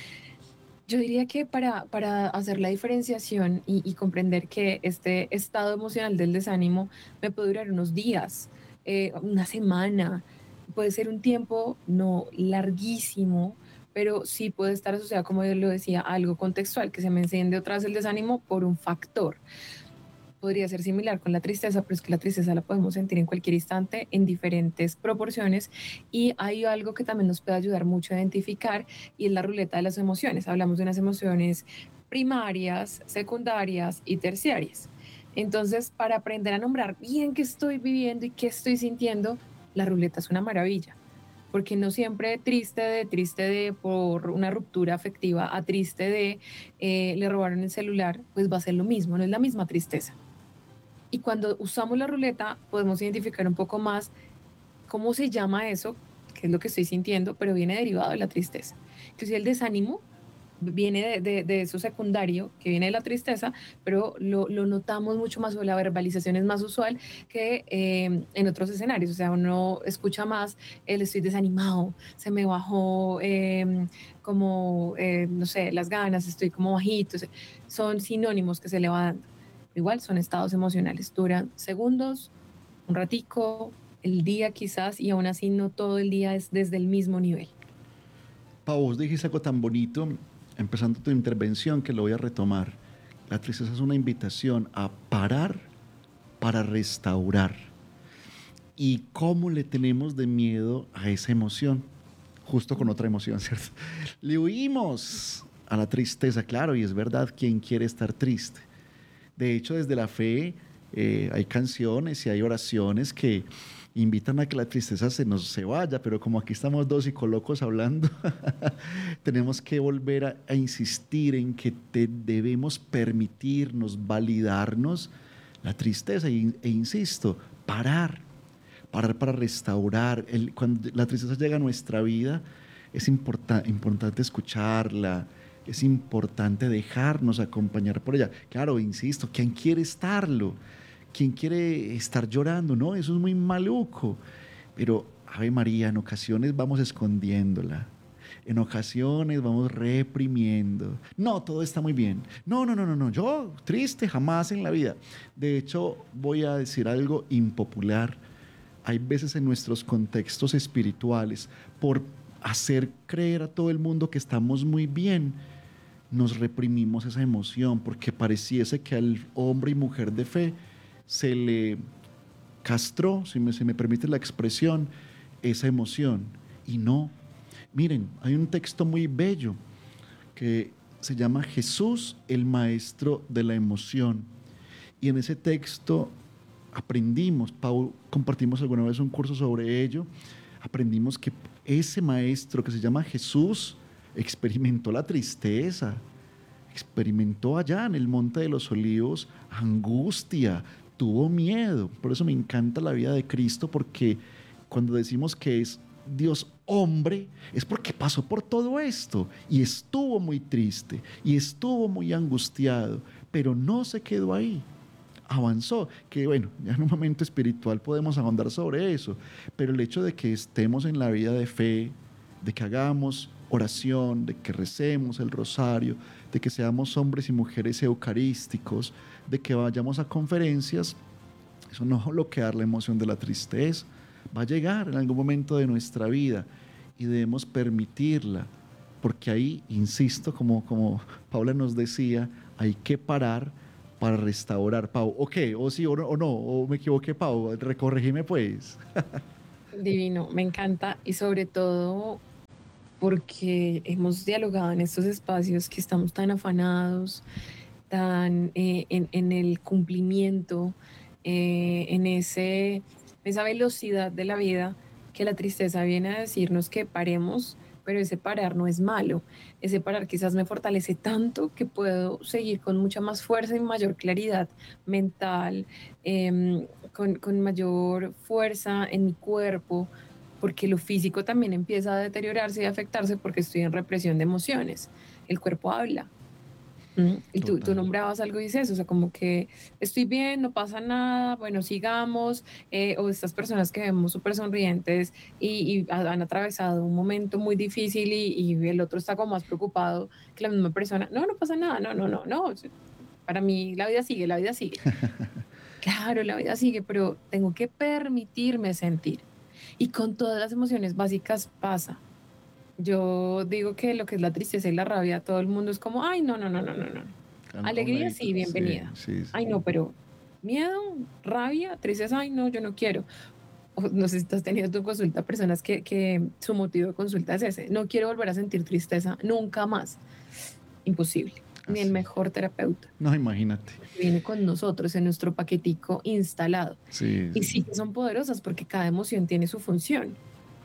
Yo diría que para, para hacer la diferenciación y, y comprender que este estado emocional del desánimo me puede durar unos días, eh, una semana, puede ser un tiempo no larguísimo, pero sí puede estar asociado, como yo lo decía, a algo contextual, que se me enciende otra vez el desánimo por un factor. Podría ser similar con la tristeza, pero es que la tristeza la podemos sentir en cualquier instante, en diferentes proporciones, y hay algo que también nos puede ayudar mucho a identificar, y es la ruleta de las emociones. Hablamos de unas emociones primarias, secundarias y terciarias. Entonces, para aprender a nombrar bien qué estoy viviendo y qué estoy sintiendo, la ruleta es una maravilla, porque no siempre triste de, triste de por una ruptura afectiva a triste de eh, le robaron el celular, pues va a ser lo mismo, no es la misma tristeza. Y cuando usamos la ruleta podemos identificar un poco más cómo se llama eso, qué es lo que estoy sintiendo, pero viene derivado de la tristeza. Que si el desánimo viene de, de, de eso secundario, que viene de la tristeza, pero lo, lo notamos mucho más, o la verbalización es más usual que eh, en otros escenarios. O sea, uno escucha más el estoy desanimado, se me bajó eh, como, eh, no sé, las ganas, estoy como bajito. Son sinónimos que se le va dando. Igual son estados emocionales, duran segundos, un ratico, el día quizás, y aún así no todo el día es desde el mismo nivel. Pau, vos dijiste algo tan bonito, empezando tu intervención, que lo voy a retomar. La tristeza es una invitación a parar para restaurar. ¿Y cómo le tenemos de miedo a esa emoción? Justo con otra emoción, ¿cierto? Le huimos a la tristeza, claro, y es verdad, ¿quién quiere estar triste? De hecho, desde la fe eh, hay canciones y hay oraciones que invitan a que la tristeza se nos se vaya, pero como aquí estamos dos psicólogos hablando, tenemos que volver a, a insistir en que te debemos permitirnos, validarnos la tristeza e, e insisto, parar, parar para restaurar. El, cuando la tristeza llega a nuestra vida, es importa, importante escucharla, es importante dejarnos acompañar por ella. Claro, insisto, ¿quién quiere estarlo? ¿Quién quiere estar llorando? No, eso es muy maluco. Pero, Ave María, en ocasiones vamos escondiéndola. En ocasiones vamos reprimiendo. No, todo está muy bien. No, no, no, no, no. Yo triste jamás en la vida. De hecho, voy a decir algo impopular. Hay veces en nuestros contextos espirituales, por hacer creer a todo el mundo que estamos muy bien, nos reprimimos esa emoción porque pareciese que al hombre y mujer de fe se le castró, si me, se me permite la expresión, esa emoción. Y no. Miren, hay un texto muy bello que se llama Jesús, el maestro de la emoción. Y en ese texto aprendimos, Pau, compartimos alguna vez un curso sobre ello, aprendimos que ese maestro que se llama Jesús experimentó la tristeza, experimentó allá en el Monte de los Olivos angustia, tuvo miedo. Por eso me encanta la vida de Cristo, porque cuando decimos que es Dios hombre, es porque pasó por todo esto y estuvo muy triste y estuvo muy angustiado, pero no se quedó ahí. Avanzó, que bueno, ya en un momento espiritual podemos ahondar sobre eso, pero el hecho de que estemos en la vida de fe, de que hagamos oración, de que recemos el rosario, de que seamos hombres y mujeres eucarísticos, de que vayamos a conferencias, eso no es bloquear la emoción de la tristeza. Va a llegar en algún momento de nuestra vida y debemos permitirla, porque ahí, insisto, como, como Paula nos decía, hay que parar para restaurar. Pau, ¿o qué? ¿O sí o no? ¿O no? ¿O me equivoqué, Pau? Recorregime pues. Divino, me encanta y sobre todo porque hemos dialogado en estos espacios que estamos tan afanados, tan eh, en, en el cumplimiento, eh, en ese, esa velocidad de la vida, que la tristeza viene a decirnos que paremos, pero ese parar no es malo. Ese parar quizás me fortalece tanto que puedo seguir con mucha más fuerza y mayor claridad mental, em, con, con mayor fuerza en mi cuerpo, porque lo físico también empieza a deteriorarse y a afectarse porque estoy en represión de emociones. El cuerpo habla. ¿Mm? Y tú, tú Total. nombrabas algo y dices, o sea, como que estoy bien, no pasa nada, bueno, sigamos, eh, o estas personas que vemos súper sonrientes y, y ha- han atravesado un momento muy difícil y, y el otro está como más preocupado que la misma persona, no, no pasa nada, no, no, no, no, o sea, para mí la vida sigue, la vida sigue. Claro, la vida sigue, pero tengo que permitirme sentir. Y con todas las emociones básicas pasa. Yo digo que lo que es la tristeza y la rabia, todo el mundo es como, ay, no, no, no, no, no, no. Calma un Alegría, ladito. sí, Sí, bienvenida. sí, sí. Ay, no, pero miedo, rabia, tristeza, ay, no, yo no quiero. O no sé si tú has tenido tu consulta personas que, que su motivo de consulta es ese. No quiero volver a sentir tristeza nunca más. Imposible. Ni el Así. mejor terapeuta. No, imagínate. Viene con nosotros en nuestro paquetico instalado. Sí, Y sí. sí que son poderosas porque cada emoción tiene su función.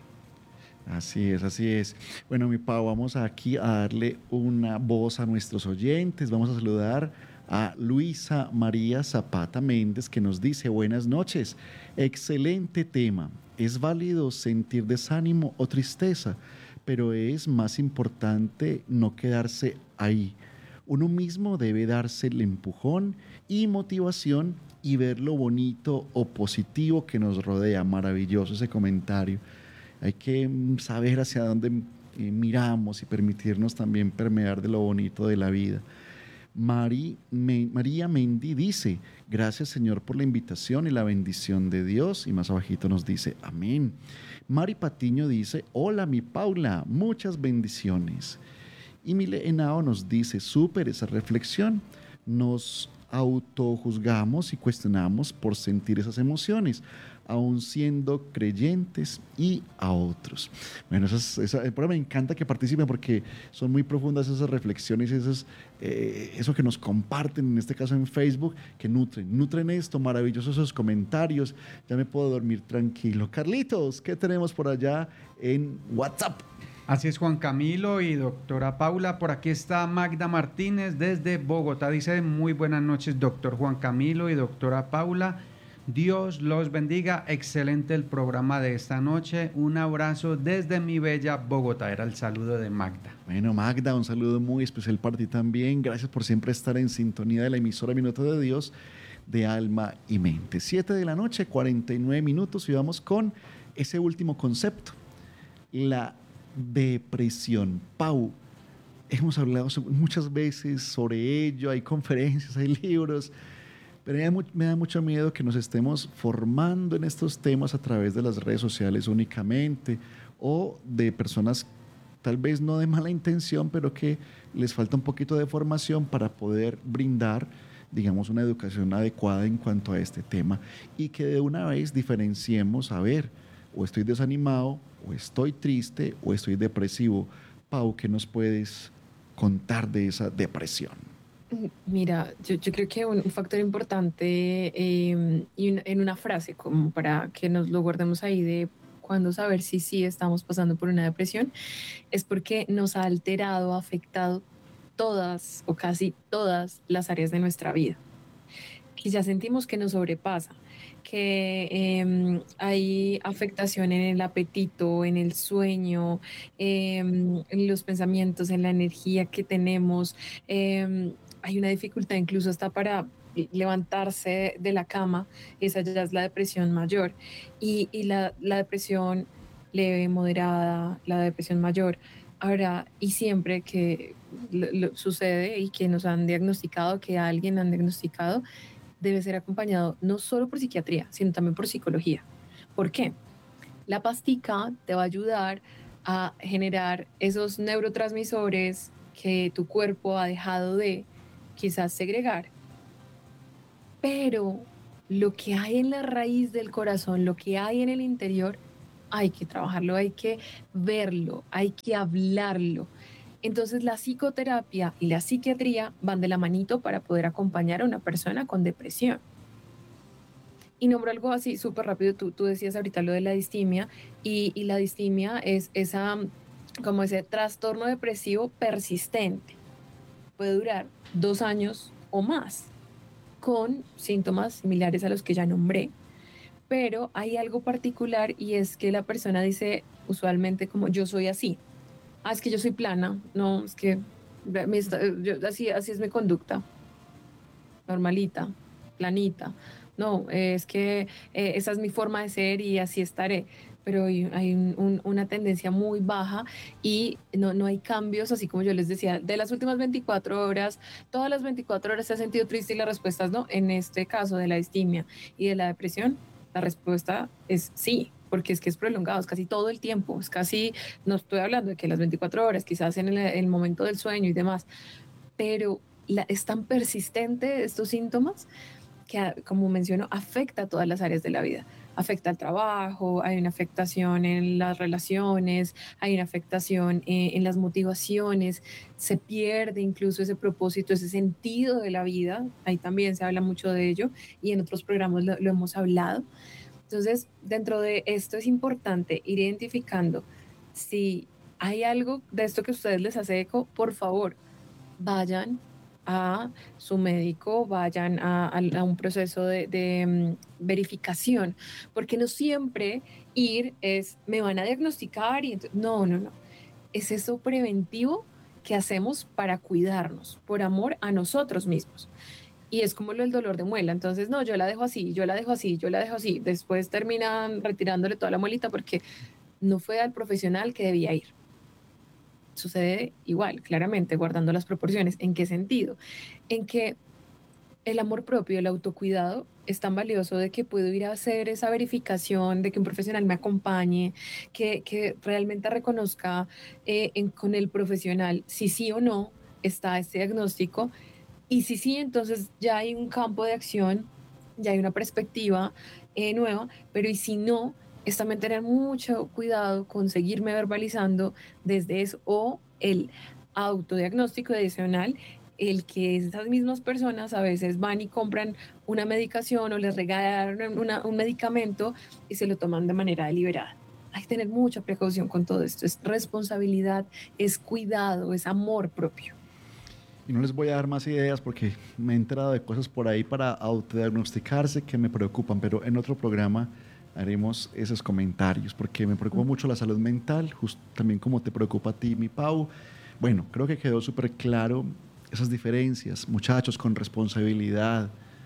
Así es, así es. Bueno, mi Pau, vamos aquí a darle una voz a nuestros oyentes. Vamos a saludar a Luisa María Zapata Méndez, que nos dice: buenas noches, excelente tema. Es válido sentir desánimo o tristeza, pero es más importante no quedarse ahí. Uno mismo debe darse el empujón y motivación y ver lo bonito o positivo que nos rodea. Maravilloso ese comentario. Hay que mm, saber hacia dónde eh, miramos y permitirnos también permear de lo bonito de la vida. Mari- Me- María Mendy dice: gracias, Señor, por la invitación y la bendición de Dios. Y más abajito nos dice: amén. Mari Patiño dice: hola, mi Paula, muchas bendiciones. Y Mile Henao nos dice: súper esa reflexión. Nos autojuzgamos y cuestionamos por sentir esas emociones, aún siendo creyentes y a otros. Bueno, eso, es- eso- eh, pero me encanta que participen porque son muy profundas esas reflexiones, esos, eh, eso que nos comparten, en este caso en Facebook, que nutren, nutren esto, maravillosos esos comentarios. Ya me puedo dormir tranquilo. Carlitos, ¿qué tenemos por allá en WhatsApp? Así es, Juan Camilo y doctora Paula. Por aquí está Magda Martínez desde Bogotá. Dice: muy buenas noches, doctor Juan Camilo y doctora Paula. Dios los bendiga. Excelente el programa de esta noche. Un abrazo desde mi bella Bogotá. Era el saludo de Magda. Bueno, Magda, un saludo muy especial para ti también. Gracias por siempre estar en sintonía de la emisora Minuto de Dios, de alma y mente. Siete de la noche, cuarenta y nueve minutos, y vamos con ese último concepto, la depresión. Pau, hemos hablado so- muchas veces sobre ello, hay conferencias, hay libros, pero me da, mu- me da mucho miedo que nos estemos formando en estos temas a través de las redes sociales únicamente, o de personas tal vez no de mala intención, pero que les falta un poquito de formación para poder brindar, digamos, una educación adecuada en cuanto a este tema, y que de una vez diferenciemos, a ver, o estoy desanimado, o estoy triste, o estoy depresivo. Pau, ¿qué nos puedes contar de esa depresión? Mira, yo, yo creo que un, un factor importante eh, y un- en una frase como para que nos lo guardemos ahí de cuándo saber si sí estamos pasando por una depresión, es porque nos ha alterado, ha afectado todas o casi todas las áreas de nuestra vida, que ya sentimos que nos sobrepasa, que em, hay afectación en el apetito, en el sueño, em, en los pensamientos, en la energía que tenemos. em, Hay una dificultad incluso hasta para levantarse de la cama. Esa ya es la depresión mayor. Y, y la, la depresión leve, moderada, la depresión mayor, Ahora, y siempre que lo- lo sucede y que nos han diagnosticado, que a alguien han diagnosticado, debe ser acompañado no solo por psiquiatría, sino también por psicología. ¿Por qué? La pastica te va a ayudar a generar esos neurotransmisores que tu cuerpo ha dejado de quizás segregar, pero lo que hay en la raíz del corazón, lo que hay en el interior, hay que trabajarlo, hay que verlo, hay que hablarlo. Entonces la psicoterapia y la psiquiatría van de la manito para poder acompañar a una persona con depresión. Y nombro algo así súper rápido, tú, tú decías ahorita lo de la distimia, y, y la distimia es esa, como ese trastorno depresivo persistente. Puede durar dos años o más, con síntomas similares a los que ya nombré, pero hay algo particular y es que la persona dice usualmente como yo soy así. Ah, es que yo soy plana, no, es que me está- yo- así, así es mi conducta, normalita, planita. No, eh, es que eh, esa es mi forma de ser y así estaré. Pero hay, hay un- un- una tendencia muy baja y no, no hay cambios, así como yo les decía, de las últimas veinticuatro horas, todas las veinticuatro horas se ha sentido triste y la respuesta es no. En este caso de la distimia y de la depresión, la respuesta es sí, porque es que es prolongado, es casi todo el tiempo, es casi, no estoy hablando de que las veinticuatro horas, quizás en el, el momento del sueño y demás, pero la, es tan persistente estos síntomas que, a- como menciono, afecta a todas las áreas de la vida. Afecta al trabajo, hay una afectación en las relaciones, hay una afectación eh, en las motivaciones, se pierde incluso ese propósito, ese sentido de la vida. Ahí también se habla mucho de ello y en otros programas lo, lo hemos hablado. Entonces, dentro de esto es importante ir identificando si hay algo de esto que a ustedes les hace eco, por favor, vayan a su médico, vayan a, a- a un proceso de, de, mm, verificación, porque no siempre ir es, me van a diagnosticar y ento- no, no, no, es eso preventivo que hacemos para cuidarnos, por amor a nosotros mismos. Y es como lo del dolor de muela, entonces no, yo la dejo así, yo la dejo así, yo la dejo así, después terminan retirándole toda la muelita porque no fue al profesional que debía ir. Sucede igual, claramente, guardando las proporciones. ¿En qué sentido? En que el amor propio, el autocuidado es tan valioso de que puedo ir a hacer esa verificación, de que un profesional me acompañe, que, que realmente reconozca eh, en- con el profesional si sí o no está este diagnóstico. Y si sí, entonces ya hay un campo de acción, ya hay una perspectiva eh, nueva, pero y si no, es también tener mucho cuidado con seguirme verbalizando desde eso o el autodiagnóstico adicional, el que esas mismas personas a veces van y compran una medicación o les regalan una- un medicamento y se lo toman de manera deliberada. Hay que tener mucha precaución con todo esto. Es responsabilidad, es cuidado, es amor propio. Y no les voy a dar más ideas porque me he enterado de cosas por ahí para autodiagnosticarse que me preocupan, pero en otro programa haremos esos comentarios porque me preocupa mucho la salud mental, justo también como te preocupa a ti, mi Pau. Bueno, creo que quedó súper claro esas diferencias, muchachos, con responsabilidad.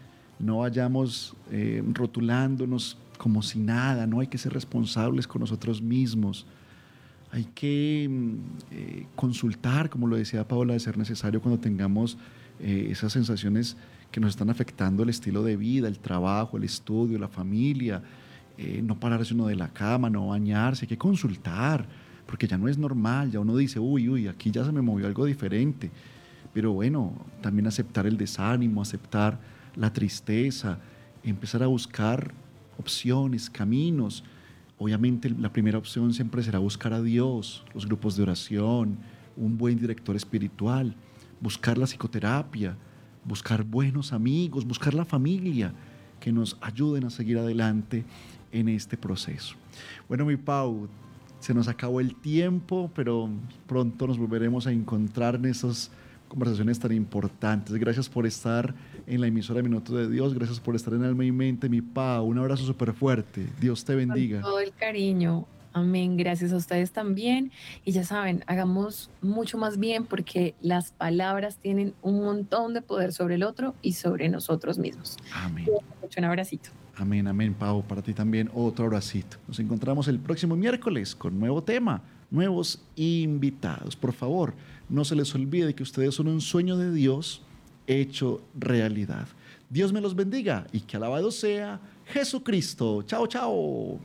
No vayamos eh, rotulándonos como si nada, no hay que ser responsables con nosotros mismos. Hay que mm, eh, consultar, como lo decía Paola, de ser necesario cuando tengamos eh, esas sensaciones que nos están afectando el estilo de vida, el trabajo, el estudio, la familia, eh, no pararse uno de la cama, no bañarse, hay que consultar, porque ya no es normal, ya uno dice, uy, uy, aquí ya se me movió algo diferente. Pero bueno, también aceptar el desánimo, aceptar la tristeza, empezar a buscar opciones, caminos. Obviamente la primera opción siempre será buscar a Dios, los grupos de oración, un buen director espiritual, buscar la psicoterapia, buscar buenos amigos, buscar la familia que nos ayuden a seguir adelante en este proceso. Bueno, mi Pau, se nos acabó el tiempo, pero pronto nos volveremos a encontrar en esas conversaciones tan importantes. Gracias por estar en la emisora Minuto de Dios, gracias por estar en Alma y Mente, mi Pau. Un abrazo súper fuerte. Dios te Con bendiga. todo el cariño. Amén. Gracias a ustedes también. Y ya saben, hagamos mucho más bien porque las palabras tienen un montón de poder sobre el otro y sobre nosotros mismos. Amén. Cuídate mucho, un abracito. Amén, amén, Pau. Para ti también otro abracito. Nos encontramos el próximo miércoles con nuevo tema, nuevos invitados. Por favor, no se les olvide que ustedes son un sueño de Dios hecho realidad. Dios me los bendiga y que alabado sea Jesucristo. Chao, chao.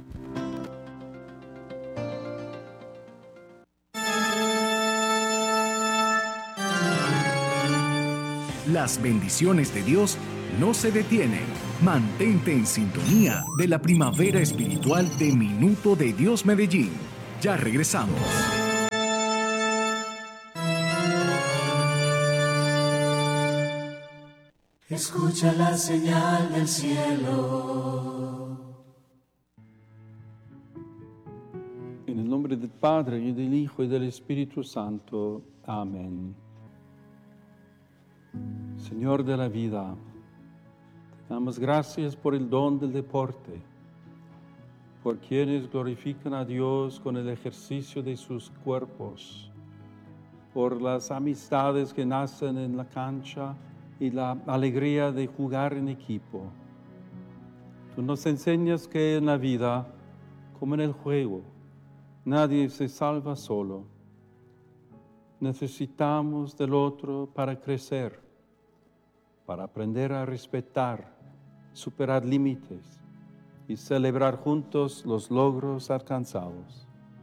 Las bendiciones de Dios no se detienen. Mantente en sintonía de la primavera espiritual de Minuto de Dios Medellín. Ya regresamos. Escucha la señal del cielo. En el nombre del Padre, y del Hijo, y del Espíritu Santo. Amén. Señor de la vida, te damos gracias por el don del deporte, por quienes glorifican a Dios con el ejercicio de sus cuerpos, por las amistades que nacen en la cancha y la alegría de jugar en equipo. Tú nos enseñas que en la vida, como en el juego, nadie se salva solo. Necesitamos del otro para crecer, para aprender a respetar, superar límites y celebrar juntos los logros alcanzados.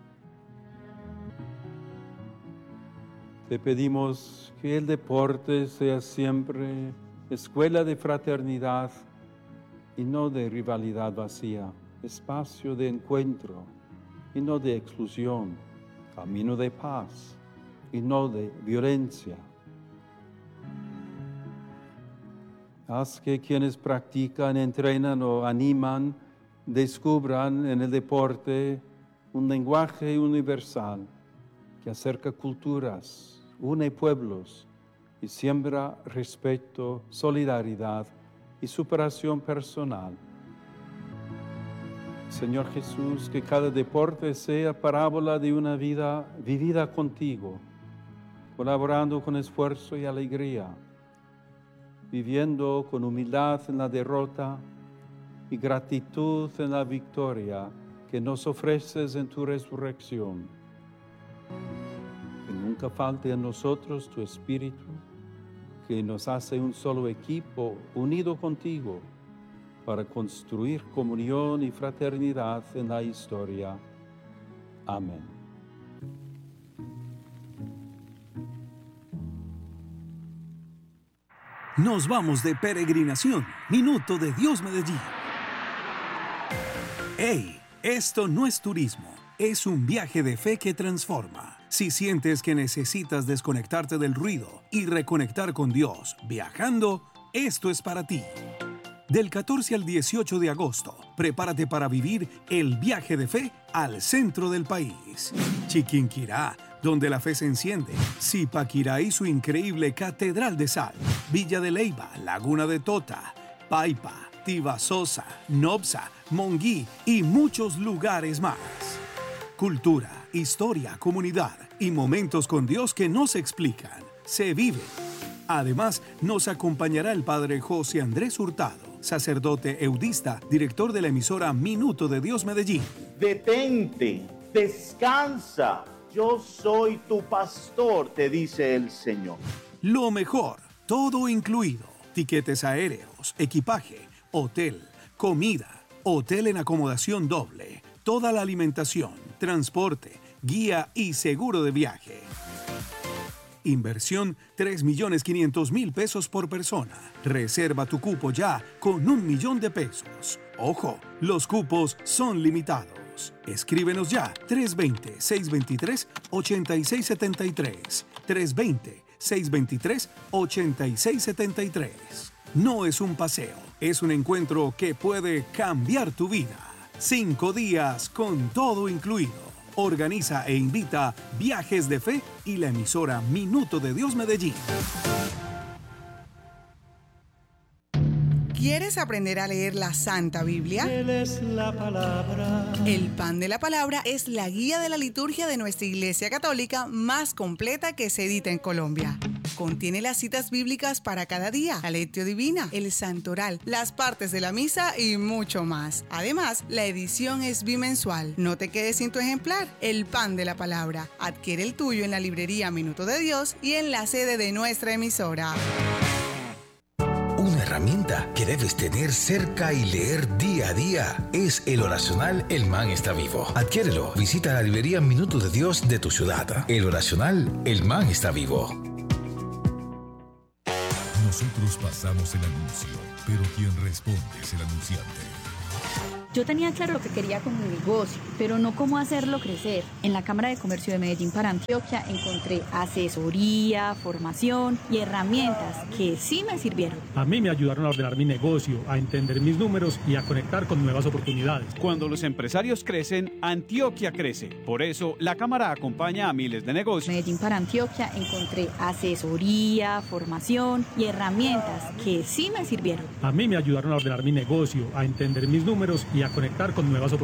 Te pedimos que el deporte sea siempre escuela de fraternidad y no de rivalidad vacía, espacio de encuentro y no de exclusión, camino de paz y no de violencia. Haz que quienes practican, entrenan o animan descubran en el deporte un lenguaje universal que acerca culturas, une pueblos y siembra respeto, solidaridad y superación personal. Señor Jesús, que cada deporte sea parábola de una vida vivida contigo, colaborando con esfuerzo y alegría, viviendo con humildad en la derrota y gratitud en la victoria que nos ofreces en tu resurrección. Que nunca falte en nosotros tu espíritu, que nos hace un solo equipo unido contigo para construir comunión y fraternidad en la historia. Amén. Nos vamos de peregrinación. Minuto de Dios Medellín. ¡Hey! Esto no es turismo, es un viaje de fe que transforma. Si sientes que necesitas desconectarte del ruido y reconectar con Dios viajando, esto es para ti. Del catorce al dieciocho de agosto, prepárate para vivir el viaje de fe al centro del país. Chiquinquirá, donde la fe se enciende. Zipaquirá y su increíble Catedral de Sal. Villa de Leyva, Laguna de Tota, Paipa, Tibasosa, Nopsa, Monguí y muchos lugares más. Cultura, historia, comunidad y momentos con Dios que no se explican, se viven. Además, nos acompañará el padre José Andrés Hurtado, sacerdote eudista, director de la emisora Minuto de Dios Medellín. Detente, descansa, yo soy tu pastor, te dice el Señor. Lo mejor, todo incluido, tiquetes aéreos, equipaje, hotel, comida, hotel en acomodación doble, toda la alimentación, transporte, guía y seguro de viaje. Inversión tres millones quinientos mil pesos por persona. Reserva tu cupo ya con un millón de pesos. Ojo, los cupos son limitados. Escríbenos ya tres dos cero, seis dos tres, ocho seis siete tres. tres dos cero, seis dos tres, ocho seis siete tres. No es un paseo, es un encuentro que puede cambiar tu vida. Cinco días con todo incluido. Organiza e invita Viajes de Fe y la emisora Minuto de Dios Medellín. ¿Quieres aprender a leer la Santa Biblia? Él es la palabra. El Pan de la Palabra es la guía de la liturgia de nuestra Iglesia Católica más completa que se edita en Colombia. Contiene las citas bíblicas para cada día, la lectio divina, el santoral, las partes de la misa y mucho más. Además, la edición es bimensual. No te quedes sin tu ejemplar. El pan de la palabra. Adquiere el tuyo en la librería Minuto de Dios y en la sede de nuestra emisora. Una herramienta que debes tener cerca y leer día a día es el oracional El Man está vivo. Adquiérelo. Visita la librería Minuto de Dios de tu ciudad. El oracional El Man está vivo. Nosotros pasamos el anuncio, pero quien responde es el anunciante. Yo tenía claro lo que quería con mi negocio, pero no cómo hacerlo crecer. En la Cámara de Comercio de Medellín para Antioquia encontré asesoría, formación y herramientas que sí me sirvieron. A mí me ayudaron a ordenar mi negocio, a entender mis números y a conectar con nuevas oportunidades. Cuando los empresarios crecen, Antioquia crece. Por eso, la Cámara acompaña a miles de negocios. Medellín para Antioquia encontré asesoría, formación y herramientas que sí me sirvieron. A mí me ayudaron a ordenar mi negocio, a entender mis números y a conectar con nuevas oportunidades.